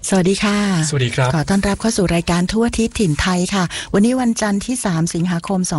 สวัสดีค่ะสวัสดีครับขอต้อนรับเข้าสู่รายการทั่วทิศถิ่นไทยค่ะวันนี้วันจันทร์ที่3สิงหาคม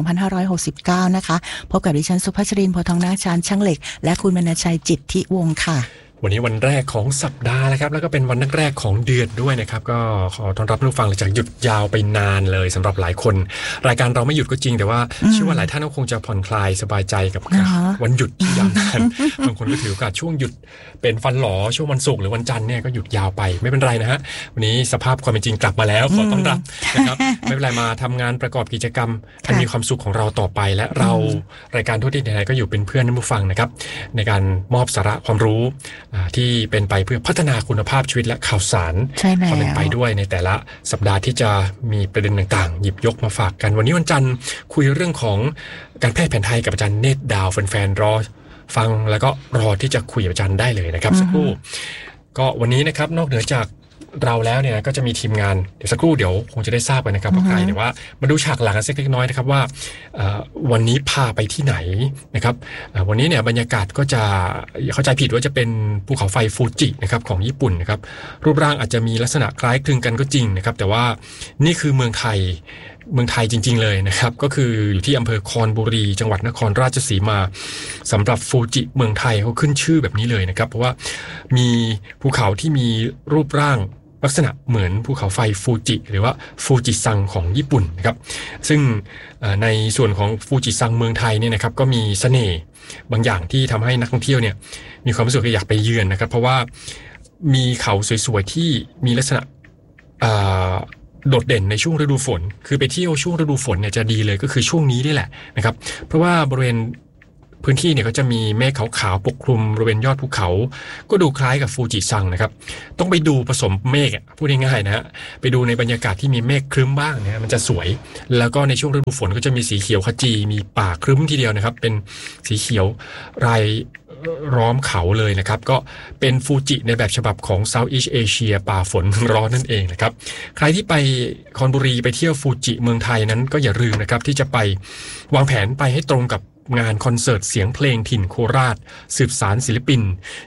2569นะคะพบกับดิฉันสุภัชรินทร์ โพธิ์ทองนาคชาญช่างเหล็กและคุณมณชัยจิตทิวงศ์ค่ะวันนี้วันแรกของสัปดาห์นะครับแล้วก็เป็นวันแรกของเดือนด้วยนะครับก็ขอต้อนรับผู้ฟังหลังจากหยุดยาวไปนานเลยสำหรับหลายคนรายการเราไม่หยุดก็จริงแต่ว่าเชื่อว่าหลายท่านก็คงจะผ่อนคลายสบายใจกับวันหยุดที่ยาวนานบางคนก็ถือโอกาสช่วงหยุดเป็นฟันหลอช่วงวันศุกร์หรือวันจันทร์เนี่ยก็หยุดยาวไปไม่เป็นไรนะฮะวันนี้สภาพความเป็นจริงกลับมาแล้วขอต้อนรับนะครับไม่เป็นไรมาทำงานประกอบกิจกรรมอันมีความสุขของเราต่อไปและเรารายการทั่วทิศไทยก็อยู่เป็นเพื่อนท่านผู้ฟังนะครับในการมอบสาระความรู้ที่เป็นไปเพื่อพัฒนาคุณภาพชีวิตและข่าวสารความเป็นไปด้วยในแต่ละสัปดาห์ที่จะมีประเด็นต่างๆหยิบยกมาฝากกันวันนี้วันจันทร์คุยเรื่องของการแพทย์แผนไทยกับอาจารย์เนตรดาวแฟนๆรอฟังแล้วก็รอที่จะคุยกับอาจารย์ได้เลยนะครับสักครู่ก็วันนี้นะครับนอกเหนือจากเราแล้วเนี่ยก็จะมีทีมงานเดี๋ยวสักครู่เดี๋ยวคงจะได้ทราบกันนะครับว่าใครแต่ว่ามาดูฉากหลังกันสักเล็กน้อยนะครับว่าวันนี้พาไปที่ไหนนะครับวันนี้เนี่ยบรรยากาศก็จะเข้าใจผิดว่าจะเป็นภูเขาไฟฟูจินะครับของญี่ปุ่นนะครับรูปร่างอาจจะมีลักษณะคล้ายคลึงกันก็จริงนะครับแต่ว่านี่คือเมืองไทยจริงๆเลยนะครับก็คืออยู่ที่อำเภอคอนบุรีจังหวัดนครราชสีมาสำหรับฟูจิเมืองไทยเขาขึ้นชื่อแบบนี้เลยนะครับเพราะว่ามีภูเขาที่มีรูปร่างลักษณะเหมือนภูเขาไฟฟูจิหรือว่าฟูจิซังของญี่ปุ่นนะครับซึ่งในส่วนของฟูจิซังเมืองไทยเนี่ยนะครับก็มีเสน่ห์บางอย่างที่ทำให้นักท่องเที่ยวเนี่ยมีความรู้สึกอยากไปเยือนนะครับเพราะว่ามีเขาสวยๆที่มีลักษณะโดดเด่นในช่วงฤดูฝนคือไปเที่ยวช่วงฤดูฝนเนี่ยจะดีเลยก็คือช่วงนี้นี่แหละนะครับเพราะว่าบริเวณพื้นที่เนี่ยก็จะมีเมฆขาวๆปกคลุมบริเวณยอดภูเขาก็ดูคล้ายกับฟูจิซังนะครับต้องไปดูผสมเมฆพูดง่ายๆนะฮะไปดูในบรรยากาศที่มีเมฆครึ้มบ้างนะมันจะสวยแล้วก็ในช่วงฤดูฝนก็จะมีสีเขียวขจีมีป่าครึ้มทีเดียวนะครับเป็นสีเขียวรายล้อมเขาเลยนะครับก็เป็นฟูจิในแบบฉบับของ Southeast Asia ป่าฝนร้อนนั่นเองนะครับใครที่ไปคอนบุรีไปเที่ยวฟูจิเมืองไทยนั้นก็อย่าลืมนะครับที่จะไปวางแผนไปให้ตรงกับงานคอนเสิร์ตเสียงเพลงถิ่นโคราชสืบสานศิลปิน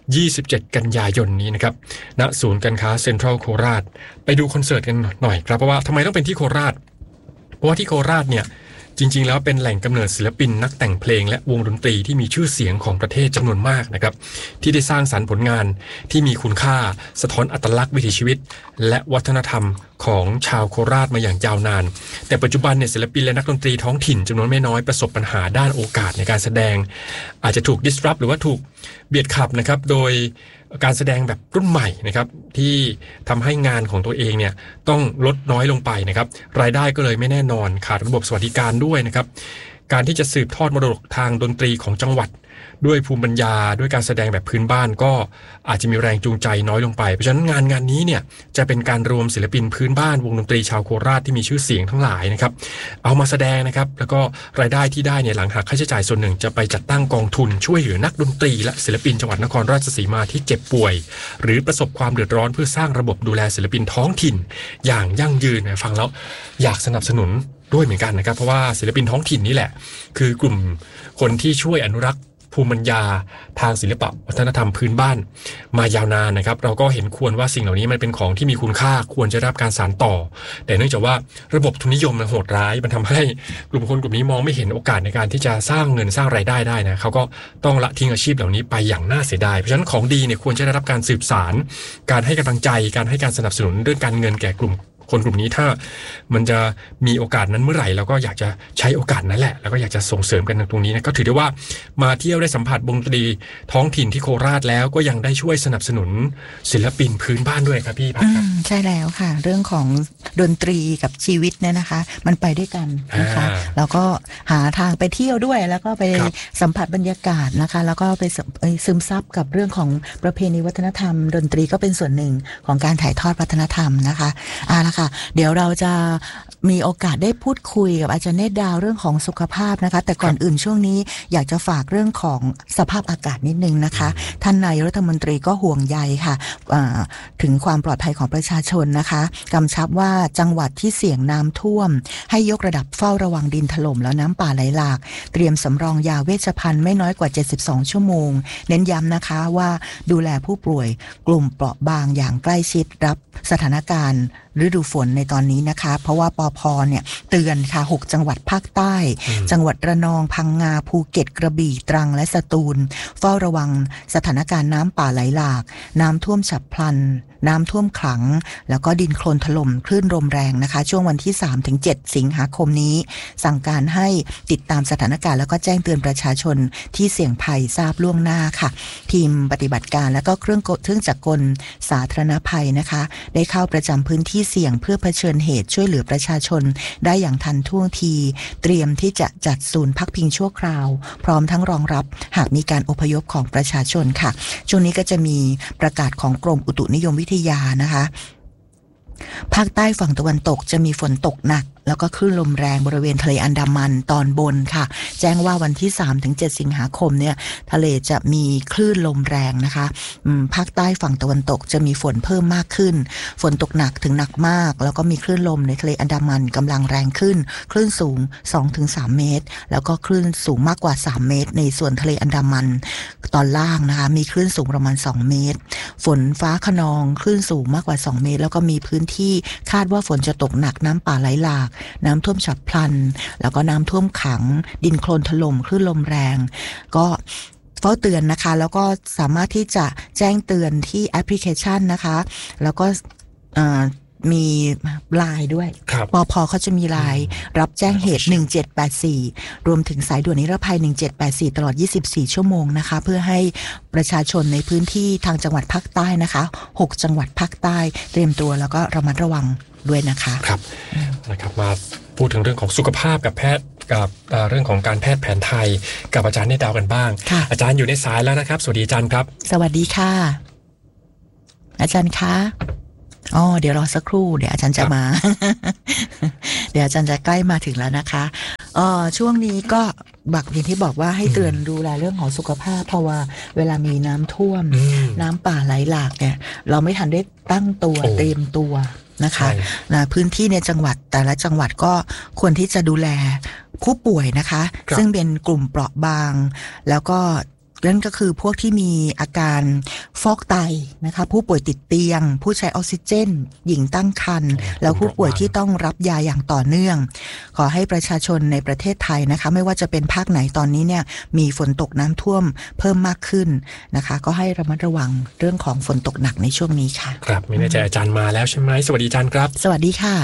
27กันยายนนี้นะครับณศูนย์การค้าเซ็นทรัลโคราชไปดูคอนเสิร์ตกันหน่อยครับเพราะว่าทำไมต้องเป็นที่โคราชเพราะว่าที่โคราชเนี่ยจริงๆแล้วเป็นแหล่งกำเนิดศิลปินนักแต่งเพลงและวงดนตรีที่มีชื่อเสียงของประเทศจำนวนมากนะครับที่ได้สร้างสรรค์ผลงานที่มีคุณค่าสะท้อนอัตลักษณ์วิถีชีวิตและวัฒนธรรมของชาวโคราชมาอย่างยาวนานแต่ปัจจุบันเนี่ยศิลปินและนักดนตรีท้องถิ่นจำนวนไม่น้อยประสบปัญหาด้านโอกาสในการแสดงอาจจะถูก disrupt หรือว่าถูกเบียดขับนะครับโดยการแสดงแบบรุ่นใหม่นะครับที่ทำให้งานของตัวเองเนี่ยต้องลดน้อยลงไปนะครับรายได้ก็เลยไม่แน่นอนขาดระบบสวัสดิการด้วยนะครับการที่จะสืบทอดมรดกทางดนตรีของจังหวัดด้วยภูมิปัญญาด้วยการแสดงแบบพื้นบ้านก็อาจจะมีแรงจูงใจน้อยลงไปเพราะฉะนั้นงานนี้เนี่ยจะเป็นการรวมศิลปินพื้นบ้านวงดนตรีชาวโคราชที่มีชื่อเสียงทั้งหลายนะครับเอามาแสดงนะครับแล้วก็รายได้ที่ได้เนี่ยหลังหักค่าใช้จ่ายส่วนหนึ่งจะไปจัดตั้งกองทุนช่วยเหลือนักดนตรีและศิลปินจังหวัดนครราชสีมาที่เจ็บป่วยหรือประสบความเดือดร้อนเพื่อสร้างระบบดูแลศิลปินท้องถิ่นอย่างยั่งยืนฟังแล้วอยากสนับสนุนด้วยเหมือนกันนะครับเพราะว่าศิลปินท้องถิ่นนี่แหละคือกลุ่มคนที่ช่วยอนุรักษ์ภูมิปัญญาทางศิลปะวัฒนธรรมพื้นบ้านมายาวนานนะครับเราก็เห็นควรว่าสิ่งเหล่านี้มันเป็นของที่มีคุณค่าควรจะได้รับการสานต่อแต่เนื่องจากว่าระบบทุนนิยมมันโหดร้ายมันทำให้กลุ่มคนกลุ่มนี้มองไม่เห็นโอกาสในการที่จะสร้างเงินสร้างรายได้ได้นะเขาก็ต้องละทิ้งอาชีพเหล่านี้ไปอย่างน่าเสียดายเพราะฉะนั้นของดีเนี่ยควรจะได้รับการสืบสานการให้กำลังใจการให้การสนับสนุนเรื่องการเงินแก่กลุ่มคนกลุ่มนี้ถ้ามันจะมีโอกาสนั้นเมื่อไหร่เราก็อยากจะใช้โอกาสนั้นแหละแล้วก็อยากจะส่งเสริมกันตรงนี้นะก็ถือได้ว่ามาเที่ยวได้สัมผัสวงดนตรีท้องถิ่นที่โคราชแล้วก็ยังได้ช่วยสนับสนุนศิลปินพื้นบ้านด้วยครับพี่พักครับใช่แล้วค่ะเรื่องของดนตรีกับชีวิตเนี่ยนะคะมันไปด้วยกันนะคะแล้วก็หาทางไปเที่ยวด้วยแล้วก็ไปสัมผัสบรรยากาศนะคะแล้วก็ไปซึมซับกับเรื่องของประเพณีวัฒนธรรมดนตรีก็เป็นส่วนหนึ่งของการถ่ายทอดวัฒนธรรมนะคะละค่ะค่ะเดี๋ยวเราจะมีโอกาสได้พูดคุยกับอาจารย์เนตรดาวเรื่องของสุขภาพนะคะแต่ก่อนอื่นช่วงนี้อยากจะฝากเรื่องของสภาพอากาศนิดนึงนะคะท่านนายกรัฐมนตรีก็ห่วงใยค่ะถึงความปลอดภัยของประชาชนนะคะกำชับว่าจังหวัดที่เสี่ยงน้ำท่วมให้ยกระดับเฝ้าระวังดินถล่มแล้วน้ำป่าไหลหลากเตรียมสำรองยาเวชภัณฑ์ไม่น้อยกว่า72ชั่วโมงเน้นย้ำนะคะว่าดูแลผู้ป่วยกลุ่มเปราะบางอย่างใกล้ชิดรับสถานการณ์ฤดูฝนในตอนนี้นะคะเพราะว่าปภ.เนี่ยเตือนค่ะ6จังหวัดภาคใต้จังหวัดระนองพังงาภูเก็ตกระบี่ตรังและสตูลเฝ้าระวังสถานการณ์น้ำป่าไหลหลากน้ำท่วมฉับพลันน้ำท่วมขังแล้วก็ดินโคลนถล่มคลื่นลมแรงนะคะช่วงวันที่ 3-7 สิงหาคมนี้สั่งการให้ติดตามสถานการณ์แล้วก็แจ้งเตือนประชาชนที่เสี่ยงภัยทราบล่วงหน้าค่ะทีมปฏิบัติการแล้วก็เครื่องจักรกลสาธารณภัยนะคะได้เข้าประจำพื้นที่เสี่ยงเพื่อเผชิญเหตุช่วยเหลือประชาชนได้อย่างทันท่วงทีเตรียมที่จะจัดศูนย์พักพิงชั่วคราวพร้อมทั้งรองรับหากมีการอพยพของประชาชนค่ะช่วงนี้ก็จะมีประกาศของกรมอุตุนิยมวิทยานะคะภาคใต้ฝั่งตะวันตกจะมีฝนตกหนักแล้วก็คลื่นลมแรงบริเวณทะเลอันดามันตอนบนค่ะแจ้งว่าวันที่ 3-7 สิงหาคมเนี่ยทะเลจะมีคลื่นลมแรงนะคะภาคใต้ฝั่งตะวันตกจะมีฝนเพิ่มมากขึ้นฝนตกหนักถึงหนักมากแล้วก็มีคลื่นลมในทะเลอันดามันกำลังแรงขึ้นคลื่นสูง 2-3 เมตรแล้วก็คลื่นสูงมากกว่า3เมตรในส่วนทะเลอันดามันตอนล่างนะคะมีคลื่นสูงประมาณ2เมตรฝนฟ้าคะนองคลื่นสูงมากกว่า2เมตรแล้วก็มีพื้นที่คาดว่าฝนจะตกหนักน้ำป่าไหลหลากน้ำท่วมฉับพลันแล้วก็น้ำท่วมขังดินโคลนถล่มคลื่นลมแรงก็เฝ้าเตือนนะคะแล้วก็สามารถที่จะแจ้งเตือนที่แอปพลิเคชันนะคะแล้วก็มีไลน์ด้วยปภ.เขาจะมีไลน์รับแจ้งเหตุ1784รวมถึงสายด่วนนิรภัย1784ตลอด24ชั่วโมงนะคะเพื่อให้ประชาชนในพื้นที่ทางจังหวัดภาคใต้นะคะ6จังหวัดภาคใต้เตรียมตัวแล้วก็ระมัดระวังด้วยนะคะครับนะครับมาพูดถึงเรื่องของสุขภาพกับแพทย์กับเรื่องของการแพทย์แผนไทยกับอาจารย์เนตรดาวกันบ้างอาจารย์อยู่ในสายแล้วนะครับสวัสดีอาจารย์ครับสวัสดีค่ะอาจารย์คะเดี๋ยวรอสักครู่เดี๋ยวอาจารย์จะมา เดี๋ยวอาจารย์จะใกล้มาถึงแล้วนะคะช่วงนี้ก็อย่างที่บอกว่าให้เตือนดูแลเรื่องของสุขภาพเพราะว่าเวลามีน้ำท่วมน้ำป่าไหลหลากเนี่ยเราไม่ทันได้ตั้งตัวเตรียมตัวนะคะพื้นที่ในจังหวัดแต่ละจังหวัดก็ควรที่จะดูแลผู้ป่วยนะคะซึ่งเป็นกลุ่มเปราะบางแล้วก็นั่นก็คือพวกที่มีอาการฟอกไตนะคะผู้ป่วยติดเตียงผู้ใช้ออกซิเจนหญิงตั้งครรภ์แล้วผู้ป่วยที่ต้องรับยาอย่างต่อเนื่องขอให้ประชาชนในประเทศไทยนะคะไม่ว่าจะเป็นภาคไหนตอนนี้เนี่ยมีฝนตกน้ำท่วมเพิ่มมากขึ้นนะคะก็ให้ระมัดระวังเรื่องของฝนตกหนักในช่วงนี้ค่ะครับไม่แน่ใจอาจารย์มาแล้วใช่ไหมสวัสดีอาจารย์ครับสวัสดีค่ะ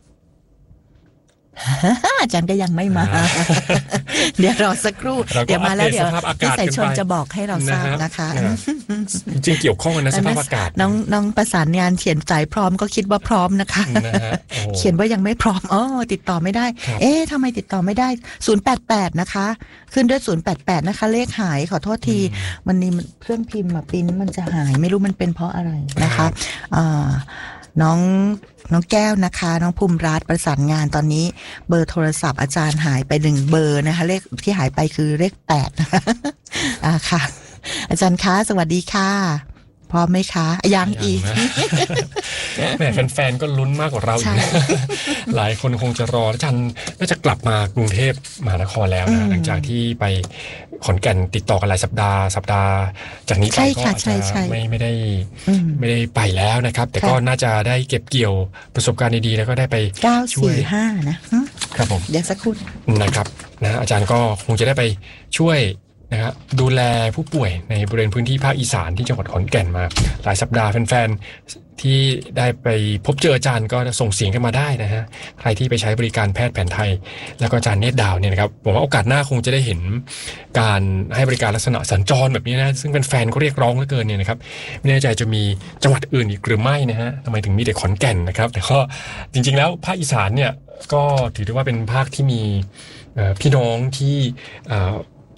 อาจารย์ก็ยังไม่มาเดี๋ยวรอสักครู่เดี๋ยวมาแล้วเดี๋ยวพี่สายชนจะบอกให้เราทราบนะคะจริงเกี่ยวข้องกันนะสภาพอากาศน้องประสานงานเขียนสายพร้อมก็คิดว่าพร้อมนะคะเขียนว่ายังไม่พร้อมติดต่อไม่ได้ทำไมติดต่อไม่ได้088นะคะขึ้นด้วย088นะคะเลขหายขอโทษทีมันนี่เครื่องพิมพ์ปีนี้มันจะหายไม่รู้มันเป็นเพราะอะไรนะคะน้องแก้วนะคะน้องภูมิรัตน์ประสานงานตอนนี้เบอร์โทรศัพท์อาจารย์หายไป1เบอร์นะคะเลขที่หายไปคือเลข8นะคะค่ะอาจารย์คะสวัสดีค่ะพร้อมไหมคะยังอีกแหมแฟนๆก็ลุ้นมากกว่าเราอีกหลายคนคงจะรออาจารย์น่าจะกลับมากรุงเทพมหานครแล้วนะหลังจากที่ไปขอนแก่นติดต่อกันหลายสัปดาห์จากนี้ไปก็อาจจะไม่ได้ไปแล้วนะครับแต่ก็น่าจะได้เก็บเกี่ยวประสบการณ์ดีๆแล้วก็ได้ไปช่วย 945นะครับผมเดี๋ยวสักครู่นะครับนะอาจารย์ก็คงจะได้ไปช่วยนะครับดูแลผู้ป่วยในบริเวณพื้นที่ภาคอีสานที่จังหวัดขอนแก่นมาหลายสัปดาห์แฟนๆที่ได้ไปพบเจออาจารย์ก็ส่งเสียงกันมาได้นะฮะใครที่ไปใช้บริการแพทย์แผนไทยแล้วก็อาจารย์เนตรดาวเนี่ยนะครับผมว่าโอกาสหน้าคงจะได้เห็นการให้บริการลักษณะสัญจรแบบนี้นะซึ่งแฟนๆก็เรียกร้องเหลือเกินเนี่ยนะครับไม่แน่ใจจะมีจังหวัดอื่นอีกหรือไม่นะฮะทำไมถึงมีแต่ขอนแก่นนะครับแต่ก็จริงๆแล้วภาคอีสานเนี่ยก็ถือได้ว่าเป็นภาคที่มีพี่น้องที่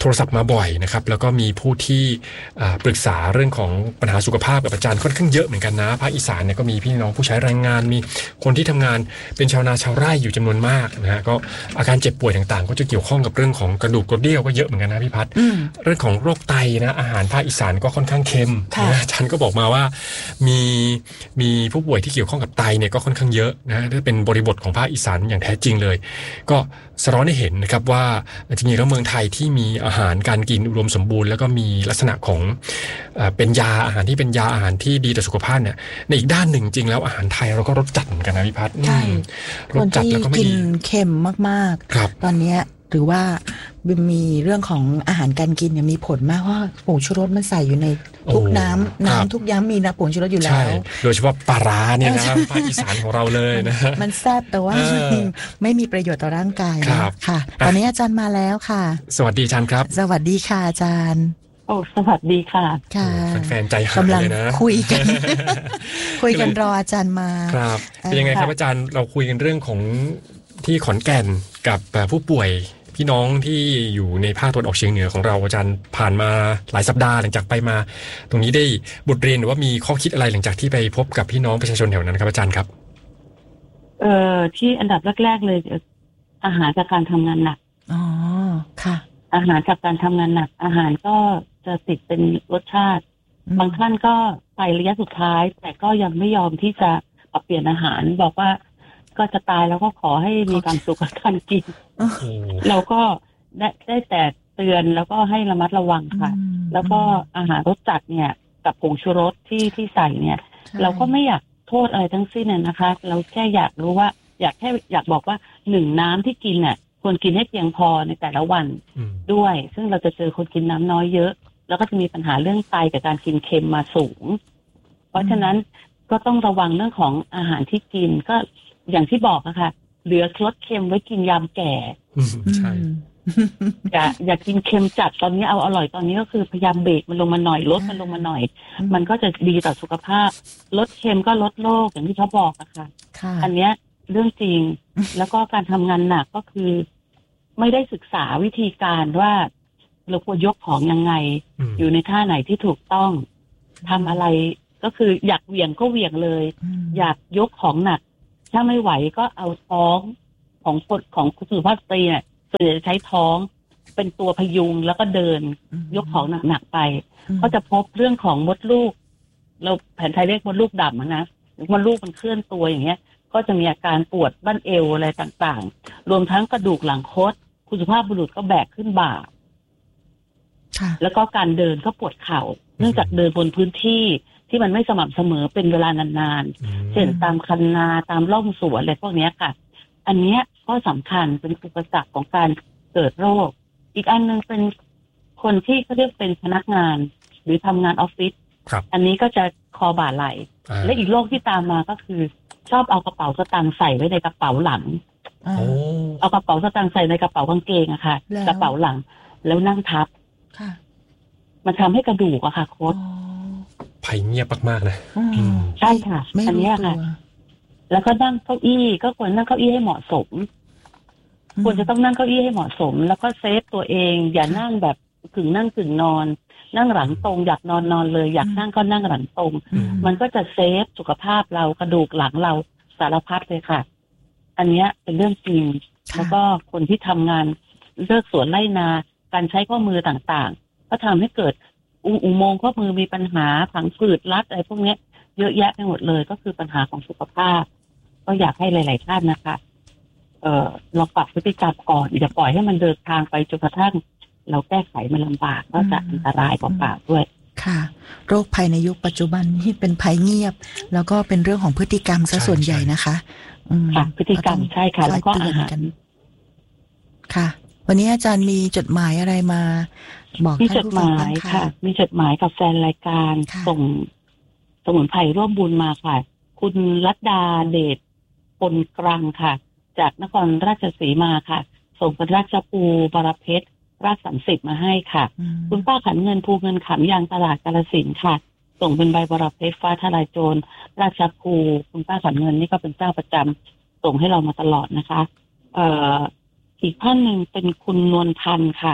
ทรศัพท์มาบ่อยนะครับแล้วก็มีผู้ที่ปรึกษาเรื่องของปัญหาสุขภาพกับอาจารย์ค่อนข้างเยอะเหมือนกันนะภาคอีสานเนี่ยก็มีพี่น้องผู้ใช้แรงงานมีคนที่ทำงานเป็นชาวนาชาวไร่อยู่จำนวนมากนะฮะก็อาการเจ็บป่วยต่างๆก็จะเกี่ยวข้องกับเรื่องของกระดูกกระเดี่ยวก็เยอะเหมือนกันนะพี่พัฒน์เรื่องของโรคไตนะอาหารภาคอีสานก็ค่อนข้างเค็มนะอาจารย์ก็บอกมาว่ามีผู้ป่วยที่เกี่ยวข้องกับไตเนี่ยก็ค่อนข้างเยอะนะถ้าเป็นบริบทของภาคอีสานอย่างแท้จริงเลยก็สะท้อนให้เห็นนะครับว่าจริงๆแล้วเมืองไทยที่มีอาหารการกินอุดมสมบูรณ์แล้วก็มีลักษณะของเป็นยาอาหารที่เป็นยาอาหารที่ดีต่อสุขภาพเนี่ยในอีกด้านหนึ่งจริงแล้วอาหารไทยเราก็รสจัดเหมือนกันนะพี่พัฒน์ใช่รสจัดแล้วก็ไม่ดีกินเค็มมากๆตอนนี้หรือว่ามีเรื่องของอาหารการกินเนี่ยมีผลมากว่าผงชูรสมันใส่อยู่ในทุกน้ำทุกย้ำมีนะผงชูรสอยู่แล้วโดยเฉพาะปลาร้าเนี่ยนะภาคอีสานของเราเลยนะมันแซ่บแต่ว่าไม่มีประโยชน์ต่อร่างกายค่ะตอนนี้อาจารย์มาแล้วค่ะสวัสดีอาจารย์ครับสวัสดีค่ะอาจารย์สวัสดีค่ะค่ะแฟนใจหายเลยนะคุยกันรออาจารย์มาครับเป็นยังไงครับอาจารย์เราคุยกันเรื่องของที่ขอนแก่นกับผู้ป่วยพี่น้องที่อยู่ในภาคตะวันออกเฉียงเหนือของเราอาจารย์ผ่านมาหลายสัปดาห์หลังจากไปมาตรงนี้ได้บทเรียนหรือว่ามีข้อคิดอะไรหลังจากที่ไปพบกับพี่น้องประชาชนแถวนั้นครับอาจารย์ครับที่อันดับแรกๆเลยอาหารจากการทำงานหนักอ๋อค่ะอาหารจากการทำงานหนักอาหารก็จะติดเป็นรสชาติบางท่านก็ไประยะสุดท้ายแต่ก็ยังไม่ยอมที่จะปรับเปลี่ยนอาหารบอกว่าก็จะตายแล้วก็ขอให้มีความสุขกับการกินเราก็ได้แต่เตือนแล้วก็ให้ระมัดระวังค่ะแล้วก็อาหารรสจัดเนี่ยกับผงชูรสที่ใส่เนี่ยเราก็ไม่อยากโทษอะไรทั้งสิ้นนะคะเราแค่อยากรู้ว่าอยากบอกว่า1น้ำที่กินเนี่ยควรกินให้เพียงพอในแต่ละวันด้วยซึ่งเราจะเจอคนกินน้ำน้อยเยอะแล้วก็จะมีปัญหาเรื่องไตกับการกินเค็มมาสูงเพราะฉะนั้นก็ต้องระวังเรื่องของอาหารที่กินก็อย่างที่บอกนะคะเหลือรสเค็มไว้กินยามแก่ใช่อย่ากินเค็มจัดตอนนี้เอาอร่อยตอนนี้ก็คือพยายามเบรกมันลงมาหน่อยลดมันลงมาหน่อยมันก็จะดีต่อสุขภาพลดเค็มก็ลดโรคอย่างที่เขาบอกนะคะอันเนี้ยเรื่องจริงแล้วก็การทำงานหนักก็คือไม่ได้ศึกษาวิธีการว่าเราควรยกของยังไงอยู่ในท่าไหนที่ถูกต้องทำอะไรก็คืออยากเหวี่ยงก็เหวี่ยงเลยอยากยกของหนักถ้าไม่ไหวก็เอาท้องของคุณสุภาพสตรีเนี่ยส่วนใหญ่จะใช้ท้องเป็นตัวพยุงแล้วก็เดินยกของหนักๆไปก็จะพบเรื่องของมดลูกเราแผนไทยเรียกมดลูกดำนะมดลูกมันเคลื่อนตัวอย่างเงี้ยก็จะมีอาการปวดบั้นเอวอะไรต่างๆรวมทั้งกระดูกหลังคดคุณสุภาพบุรุษก็แบกขึ้นบ่าแล้วก็การเดินก็ปวดเข่าเนื่องจากเดินบนพื้นที่ที่มันไม่สม่ำเสมอเป็นเวลานานๆเช่นตามคันนาตามร่องสวนอะไรพวกนี้ค่ะอันนี้ก็สำคัญเป็นอุปสรรคของการเกิดโรคอีกอันนึงเป็นคนที่เขาเรียกเป็นพนักงานหรือทำงานออฟฟิศอันนี้ก็จะคอบ่าไหลและอีกโรคที่ตามมาก็คือชอบเอากระเป๋าสตางค์ใส่ไว้ในกระเป๋าหลังเอากระเป๋าสตางค์ใส่ในกระเป๋ากางเกงอะค่ะกระเป๋าหลังแล้วนั่งทับมันทำให้กระดูกอะค่ะโค้ชภัยเงียบมากๆนะใช่ค่ะอันนี้ค่ะแล้วก็นั่งเก้าอี้ก็ควรนั่งเก้าอี้ให้เหมาะสมควรจะต้องนั่งเก้าอี้ให้เหมาะสมแล้วก็เซฟตัวเองอย่านั่งแบบกึ่งนั่งกึ่งนอนนั่งหลังตรงอยากนอนเลยอยากนั่งก็นั่งหลังตรงมันก็จะเซฟสุขภาพเรากระดูกหลังเราสารพัดเลยค่ะอันนี้เป็นเรื่องจริงแล้วก็คนที่ทำงานเลิกสวนไร่นาการใช้ข้อมือต่างๆก็ทำให้เกิดอุโมงค์ข้อมือมีปัญหาผังผืดรัดอะไรพวกนี้เยอะแยะไปหมดเลยก็คือปัญหาของสุขภาพก็อยากให้หลายๆท่านนะคะลองปรับพฤติกรรมก่อนอย่าปล่อยให้มันเดินทางไปจนกระทั่งเราแก้ไขมันลำบากก็จะอันตรายเปล่าๆด้วยค่ะโรคภัยในยุคปัจจุบันที่เป็นภัยเงียบแล้วก็เป็นเรื่องของพฤติกรรมซะส่วนใหญ่นะคะค่ะพฤติกรรมใช่ค่ะแล้วก็อาหารค่ะวันนี้อาจารย์มีจดหมายอะไรมาบอกมีจดหมายค่ะมีจดหมายกับแฟนรายการส่งสมุนไพรร่วมบุญมาค่ะคุณรัตดาเดชปนกลางค่ะจากนครราชสีมาค่ะส่งเป็นราชภูบารเพชรราช30มาให้ค่ะคุณป้าขันเงินภูเงินขำยางตลาดกาฬสินธุ์ค่ะส่งเป็นใบบารเพชรฟ้าทลายโจรราชภูคุณป้าขันเงินนี่ก็เป็นเจ้าประจำส่งให้เรามาตลอดนะคะอีกท่านหนึ่งเป็นคุณนวลพันธ์ค่ะ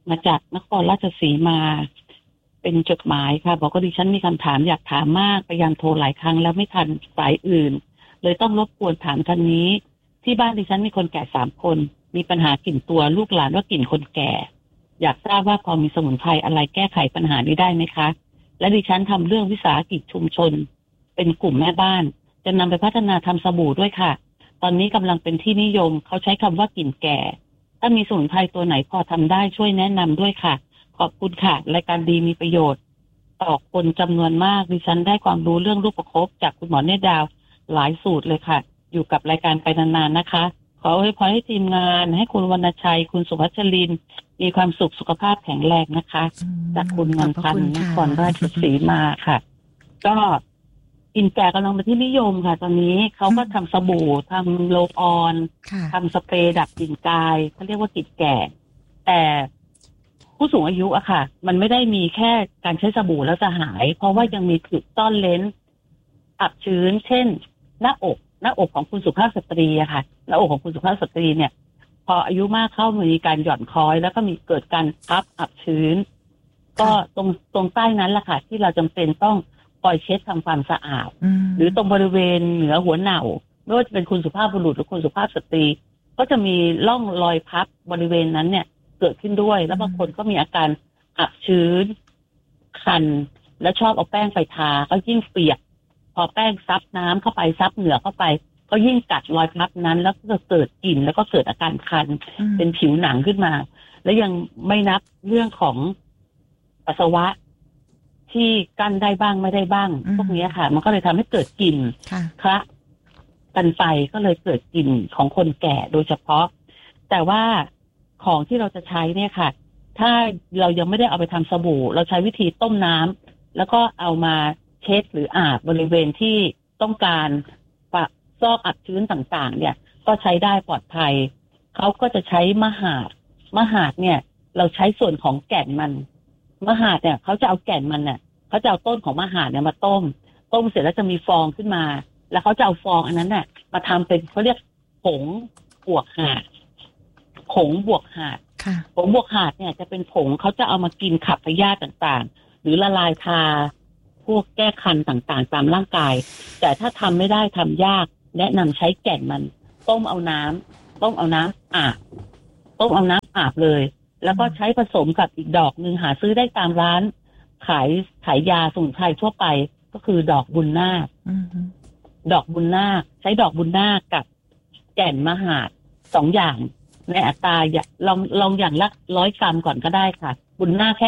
มาจากนครราชสีมาเป็นจดหมายค่ะบอกว่าดิฉันมีคำถามอยากถามมากพยายามโทรหลายครั้งแล้วไม่ทันสายอื่นเลยต้องรบกวนถามท่านนี้ที่บ้านดิฉันมีคนแก่3 คนมีปัญหากลิ่นตัวลูกหลานว่ากลิ่นคนแก่อยากทราบว่าพอมีสมุนไพรอะไรแก้ไขปัญหานี้ได้ไหมคะและดิฉันทำเรื่องวิสาหกิจชุมชนเป็นกลุ่มแม่บ้านจะนำไปพัฒนาทำสบู่ด้วยค่ะตอนนี้กำลังเป็นที่นิยมเขาใช้คำว่ากลิ่นแก่ถ้ามีสมุนไพรตัวไหนพอทำได้ช่วยแนะนำด้วยค่ะขอบคุณค่ะรายการดีมีประโยชน์ต่อคนจำนวนมากดิฉันได้ความรู้เรื่องรูปประคบจากคุณหมอเนตรดาวหลายสูตรเลยค่ะอยู่กับรายการไปนานๆนะคะขอให้พรให้ทีมงานให้คุณวรรณชัยคุณสุภัชรินมีความสุขสุขภาพแข็งแรงนะคะจากคุณเงินพันนครราชสีมาค่ะก็กลิ่นแก่กำลังเป็นที่นิยมค่ะตอนนี้เขาก็ทำสบู่ทำโลออนทำสเปรย์ดับกลิ่นกายเขาเรียกว่ากลิ่นแก่แต่ผู้สูงอายุอะค่ะมันไม่ได้มีแค่การใช้สบู่แล้วจะหายเพราะว่ายังมีจุดซ่อนเลนอับชื้นเช่นหน้าอกของคุณสุภาพสตรีอะค่ะหน้าอกของคุณสุภาพสตรีเนี่ยพออายุมากเข้ามีการหย่อนคล้อยแล้วก็มีเกิดการพับอับชื้นก็ตรงใต้นั้นแหละค่ะที่เราจำเป็นต้องคอยเช็ดทำความสะอาดหรือตรงบริเวณเหนือหัวเหน่าไม่ว่าจะเป็นคุณสุภาพบุรุษหรือคุณสุภาพสตรีก็จะมีร่องรอยพับบริเวณนั้นเนี่ยเกิดขึ้นด้วยแล้วบางคนก็มีอาการอับชื้นคันแล้วชอบเอาแป้งไปทาก็ยิ่งเปียกพอแป้งซับน้ำเข้าไปซับเหงื่อเข้าไปก็ยิ่งกัดรอยพับนั้นแล้วก็เกิดกลิ่นแล้วก็เกิดอาการคันเป็นผิวหนังขึ้นมาแล้วยังไม่นับเรื่องของปัสสาวะที่กั้นได้บ้างไม่ได้บ้างพวกนี้ค่ะมันก็เลยทำให้เกิดกลิ่นคละกันไปก็เลยเกิดกลิ่นของคนแก่โดยเฉพาะแต่ว่าของที่เราจะใช้เนี่ยค่ะถ้าเรายังไม่ได้เอาไปทำสบู่เราใช้วิธีต้มน้ำแล้วก็เอามาเช็ดหรืออาบบริเวณที่ต้องการซอกอับชื้นต่างๆเนี่ยก็ใช้ได้ปลอดภัยเขาก็จะใช้มหาดเนี่ยเราใช้ส่วนของแก่นมันมหาดเนี่ยเขาจะเอาแก่นมันเนี่ยเขาจะเอาต้นของมหาดเนี่ยมาต้มเสร็จแล้วจะมีฟองขึ้นมาแล้วเขาจะเอาฟองอันนั้นเนี่ยมาทำเป็นเขาเรียกผงบวกหาดผงบวกหาดเนี่ยจะเป็นผงเขาจะเอามากินขับพยาธิต่างๆหรือละลายทาพวกแก้คันต่างๆตามร่างกายแต่ถ้าทำไม่ได้ทำยากแนะนำใช้แก่นมันต้มเอาน้ำอาบเลยแล้วก็ใช้ผสมกับอีกดอกนึงหาซื้อได้ตามร้านขายยาสมุนไพรทั่วไปก็คือดอกบุญนาคดอกบุญนาคใช้ดอกบุญนาคกับแก่นมหาด2 อย่างในอัตราลองอย่างละ100 กรัมก่อนก็ได้ค่ะบุญนาคแค่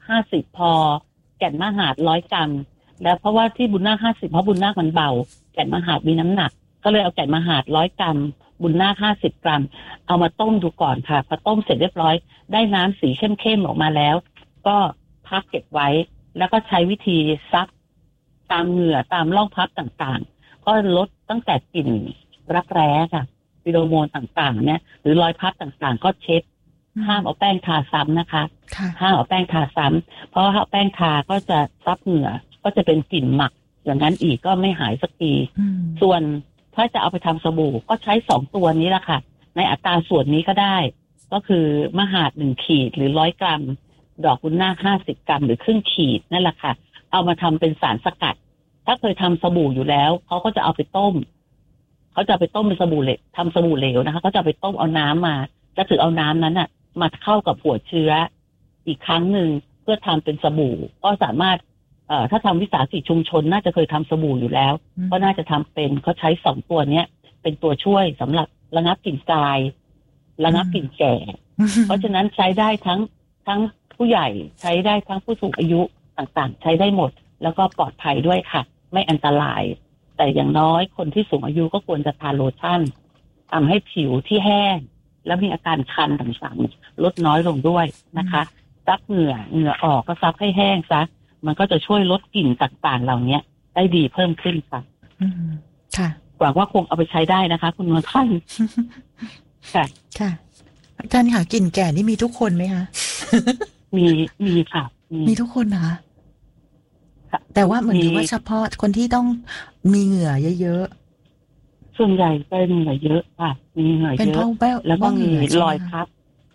50พอแก่นมหาด100 กรัมแล้วเพราะว่าที่บุญนาค50เพราะบุญนาคมันเบาแก่นมหาดมีน้ำหนักก็เลยเอาแก่นมหาด100 กรัมบุญนาค50 กรัมเอามาต้มดูก่อนค่ะพอต้มเสร็จเรียบร้อยได้น้ำสีเข้มๆออกมาแล้วก็พักเก็บไว้แล้วก็ใช้วิธีซักตามเหงื่อตามร่องพับต่างๆก็ลดตั้งแต่กลิ่นรักแร้ค่ะฟิโรโมนต่างๆเนี่ยหรือรอยพับต่างๆก็เช็ดห้ามเอาแป้งทาซ้ำนะคะห้ามเอาแป้งทาซ้ำเพราะถ้าเอาแป้งทาก็จะซับเหงื่อก็จะเป็นกลิ่นหมักอย่างนั้นอีกก็ไม่หายสักทีส่วนถ้าจะเอาไปทำสบู่ก็ใช้2 ตัวนี้แหละค่ะในอัตราส่วนนี้ก็ได้ก็คือมหาด1 ขีดหรือ100 กรัมดอกบุญนาค50 กรัมหรือครึ่งขีดนั่นแหละค่ะเอามาทำเป็นสารสกัดถ้าเคยทำสบู่อยู่แล้วเขาก็จะเอาไปต้มเป็นสบู่เหลวทำสบู่เหลวนะคะเขาจะไปต้มเอาน้ำมาแล้วถือเอาน้ำนั้นน่ะมาเข้ากับหัวเชื้ออีกครั้งหนึ่งเพื่อทำเป็นสบู่ก็สามารถถ้าทำวิสาหกิจชุมชนน่าจะเคยทำสบู่อยู่แล้วก็น่าจะทำเป็นเขาใช้2 ตัวเนี้ยเป็นตัวช่วยสำหรับระงับกลิ่นกายระงับกลิ่นแก่ เพราะฉะนั้นใช้ได้ทั้งผู้ใหญ่ใช้ได้ทั้งผู้สูงอายุต่างๆใช้ได้หมดแล้วก็ปลอดภัยด้วยค่ะไม่อันตรายแต่อย่างน้อยคนที่สูงอายุก็ควรจะทาโลชั่นทำให้ผิวที่แห้งแล้วมีอาการคันต่างๆลดน้อยลงด้วยนะคะซับเหงื่อออกก็ซับให้แห้งซะมันก็จะช่วยลดกลิ่นต่างๆเหล่านี้ได้ดีเพิ่มขึ้นค่ะค่ะหวังว่าคงเอาไปใช้ได้นะคะคุณนวลพันธ์ค่ะอาจารย์ค่ะกลิ่นแก่นี่มีทุกคนไหมคะมีค่ะมีทุกคนนะคะแต่ว่าเหมือนว่าเฉพาะคนที่ต้องมีเหงื่อเยอะๆส่วนใหญ่เป็นเหงื่อเยอะค่ะมีเหงื่อเยอะแล้วก็มีรอยพับ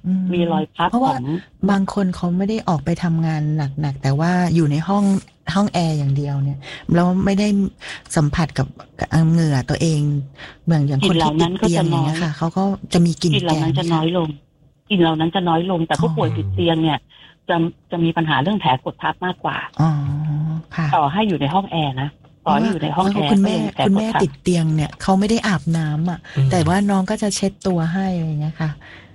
มีรอยพับเพราะว่าบางคนเขาไม่ได้ออกไปทำงานหนักๆแต่ว่าอยู่ในห้องแอร์อย่างเดียวเนี่ยแล้วไม่ได้สัมผัสกับเหงื่อตัวเองอย่างคนที่ติดเตียงอย่างเงี้ยค่ะเขาก็จะมีกลิ่นแก่เหล่านั้นจะน้อยลงกลิ่นเหล่านั้นจะน้อยลงแต่ผู้ป่วยติดเตียงเนี่ยจะมีปัญหาเรื่องแผลกดทับมากกว่าต่อให้อยู่ในห้องแอร์นะต่อให้อยู่ในห้องแอร์คุณแม่ติดเตียงเนี่ยเขาไม่ได้อาบน้ำอ่ะแต่ว่าน้องก็จะเช็ดตัวให้อะไรอย่างเงี้ยค่ะ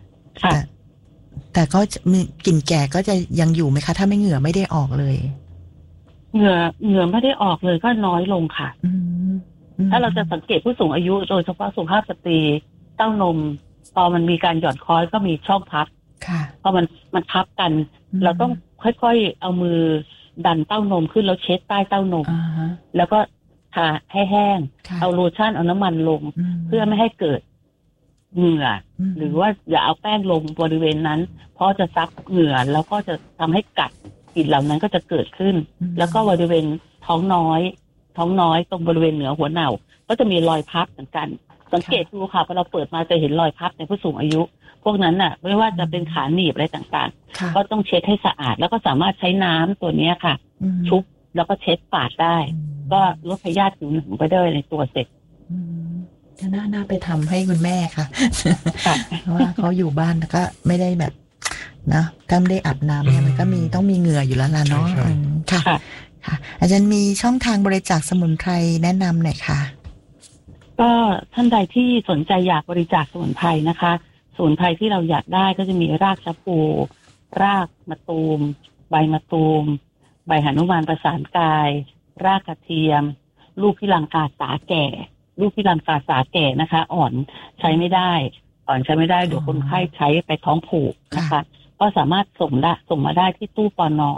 แต่ก็มีกลิ่นแก่ก็จะยังอยู่ไหมคะถ้าไม่เหงื่อไม่ได้ออกเลยเหงื่อไม่ได้ออกเลยก็น้อยลงค่ะถ้าเราจะสังเกตผู้สูงอายุโดยเฉพาะสุภาพสตรีเต้านมพอมันมีการหย่อนคล้อยก็มีช่องพับพอมันพับกันเราต้องค่อยๆเอามือดันเต้านมขึ้นแล้วเช็ดใต้เต้านมแล้วก็ทาให้แห้งเอาโลชั่นเอาน้ำมันลงเพื่อไม่ให้เกิดเหงื่อหรือว่าอย่าเอาแป้งลงบริเวณนั้นเพราะจะซับเหงื่อแล้วก็จะทำให้กัดกลิ่นเหล่านั้นก็จะเกิดขึ้นแล้วก็บริเวณท้องน้อยตรงบริเวณเหนือหัวเหน่าก็จะมีรอยพับเหมือนกันสังเกตดูค่ะพอเราเปิดมาจะเห็นรอยพับในผู้สูงอายุพวกนั้นน่ะไม่ว่าจะเป็นขาหนีบอะไรต่างๆก็ต้องเช็ดให้สะอาดแล้วก็สามารถใช้น้ำตัวนี้ค่ะชุบแล้วก็เช็ดปาดได้ก็ลดพยาธิผิวหนังไปได้ในตัวเสร็จน่าไปทำให้คุณแม่ค่ะเพราะว่าเขาอยู่บ้านก็ไม่ได้แบบนะถ้าไม่ได้อาบน้ำเนี่ยมันก็ต้องมีเหงื่ออยู่แล้วล่ะเนาะค่ะอาจารย์มีช่องทางบริจาคสมุนไพรแนะนำหน่อยค่ะก็ท่านใดที่สนใจอยากบริจาคสมุนไพรนะคะสมุนไพรที่เราอยากได้ก็จะมีรากชะพูรากมะตูมใบมะตูมใบหนุมานประสานกายรากกระเทียมลูกพิลังกาสาแก่ลูกพิลังกาสาแก่นะคะอ่อนใช้ไม่ได้เดี๋ยวคนไข้ใช้ไปท้องผูกนะคะก็สามารถส่งมาได้ที่ตู้ปน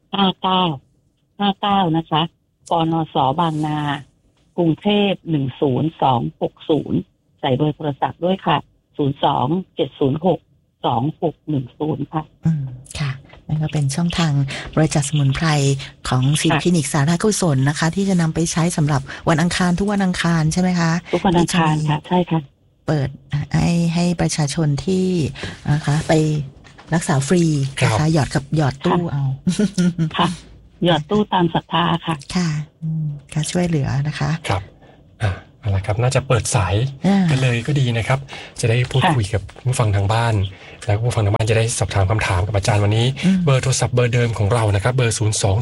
59นะคะปนสบางนากรุงเทพ10260ใส่เบอร์โทรศัพท์ด้วยค่ะ02-706-2610ค่ะค่ะนั่นก็เป็นช่องทางบริจาคสมุนไพรของศิลป์คลินิกสาธารณกุศลนะคะที่จะนำไปใช้สำหรับวันอังคารทุกวันอังคารใช่ไหมคะทุกวันอังคารค่ะใช่ค่ะเปิดให้ประชาชนที่นะคะไปรักษาฟรีนะคะหยอดตู้เอาค่ะหยอดตู้ตามศรัทธาค่ะค่ะก็ช่วยเหลือนะคะครับเอาละครับน่าจะเปิดสายกันเลยก็ดีนะครับจะได้พูดคุยกับผู้ฟังทางบ้านแล้วผู้ฟังทางบ้านจะได้สอบถามคำถามกับอาจารย์วันนี้เบอร์โทรศัพท์เบอร์เดิมของเรานะครับเบอร์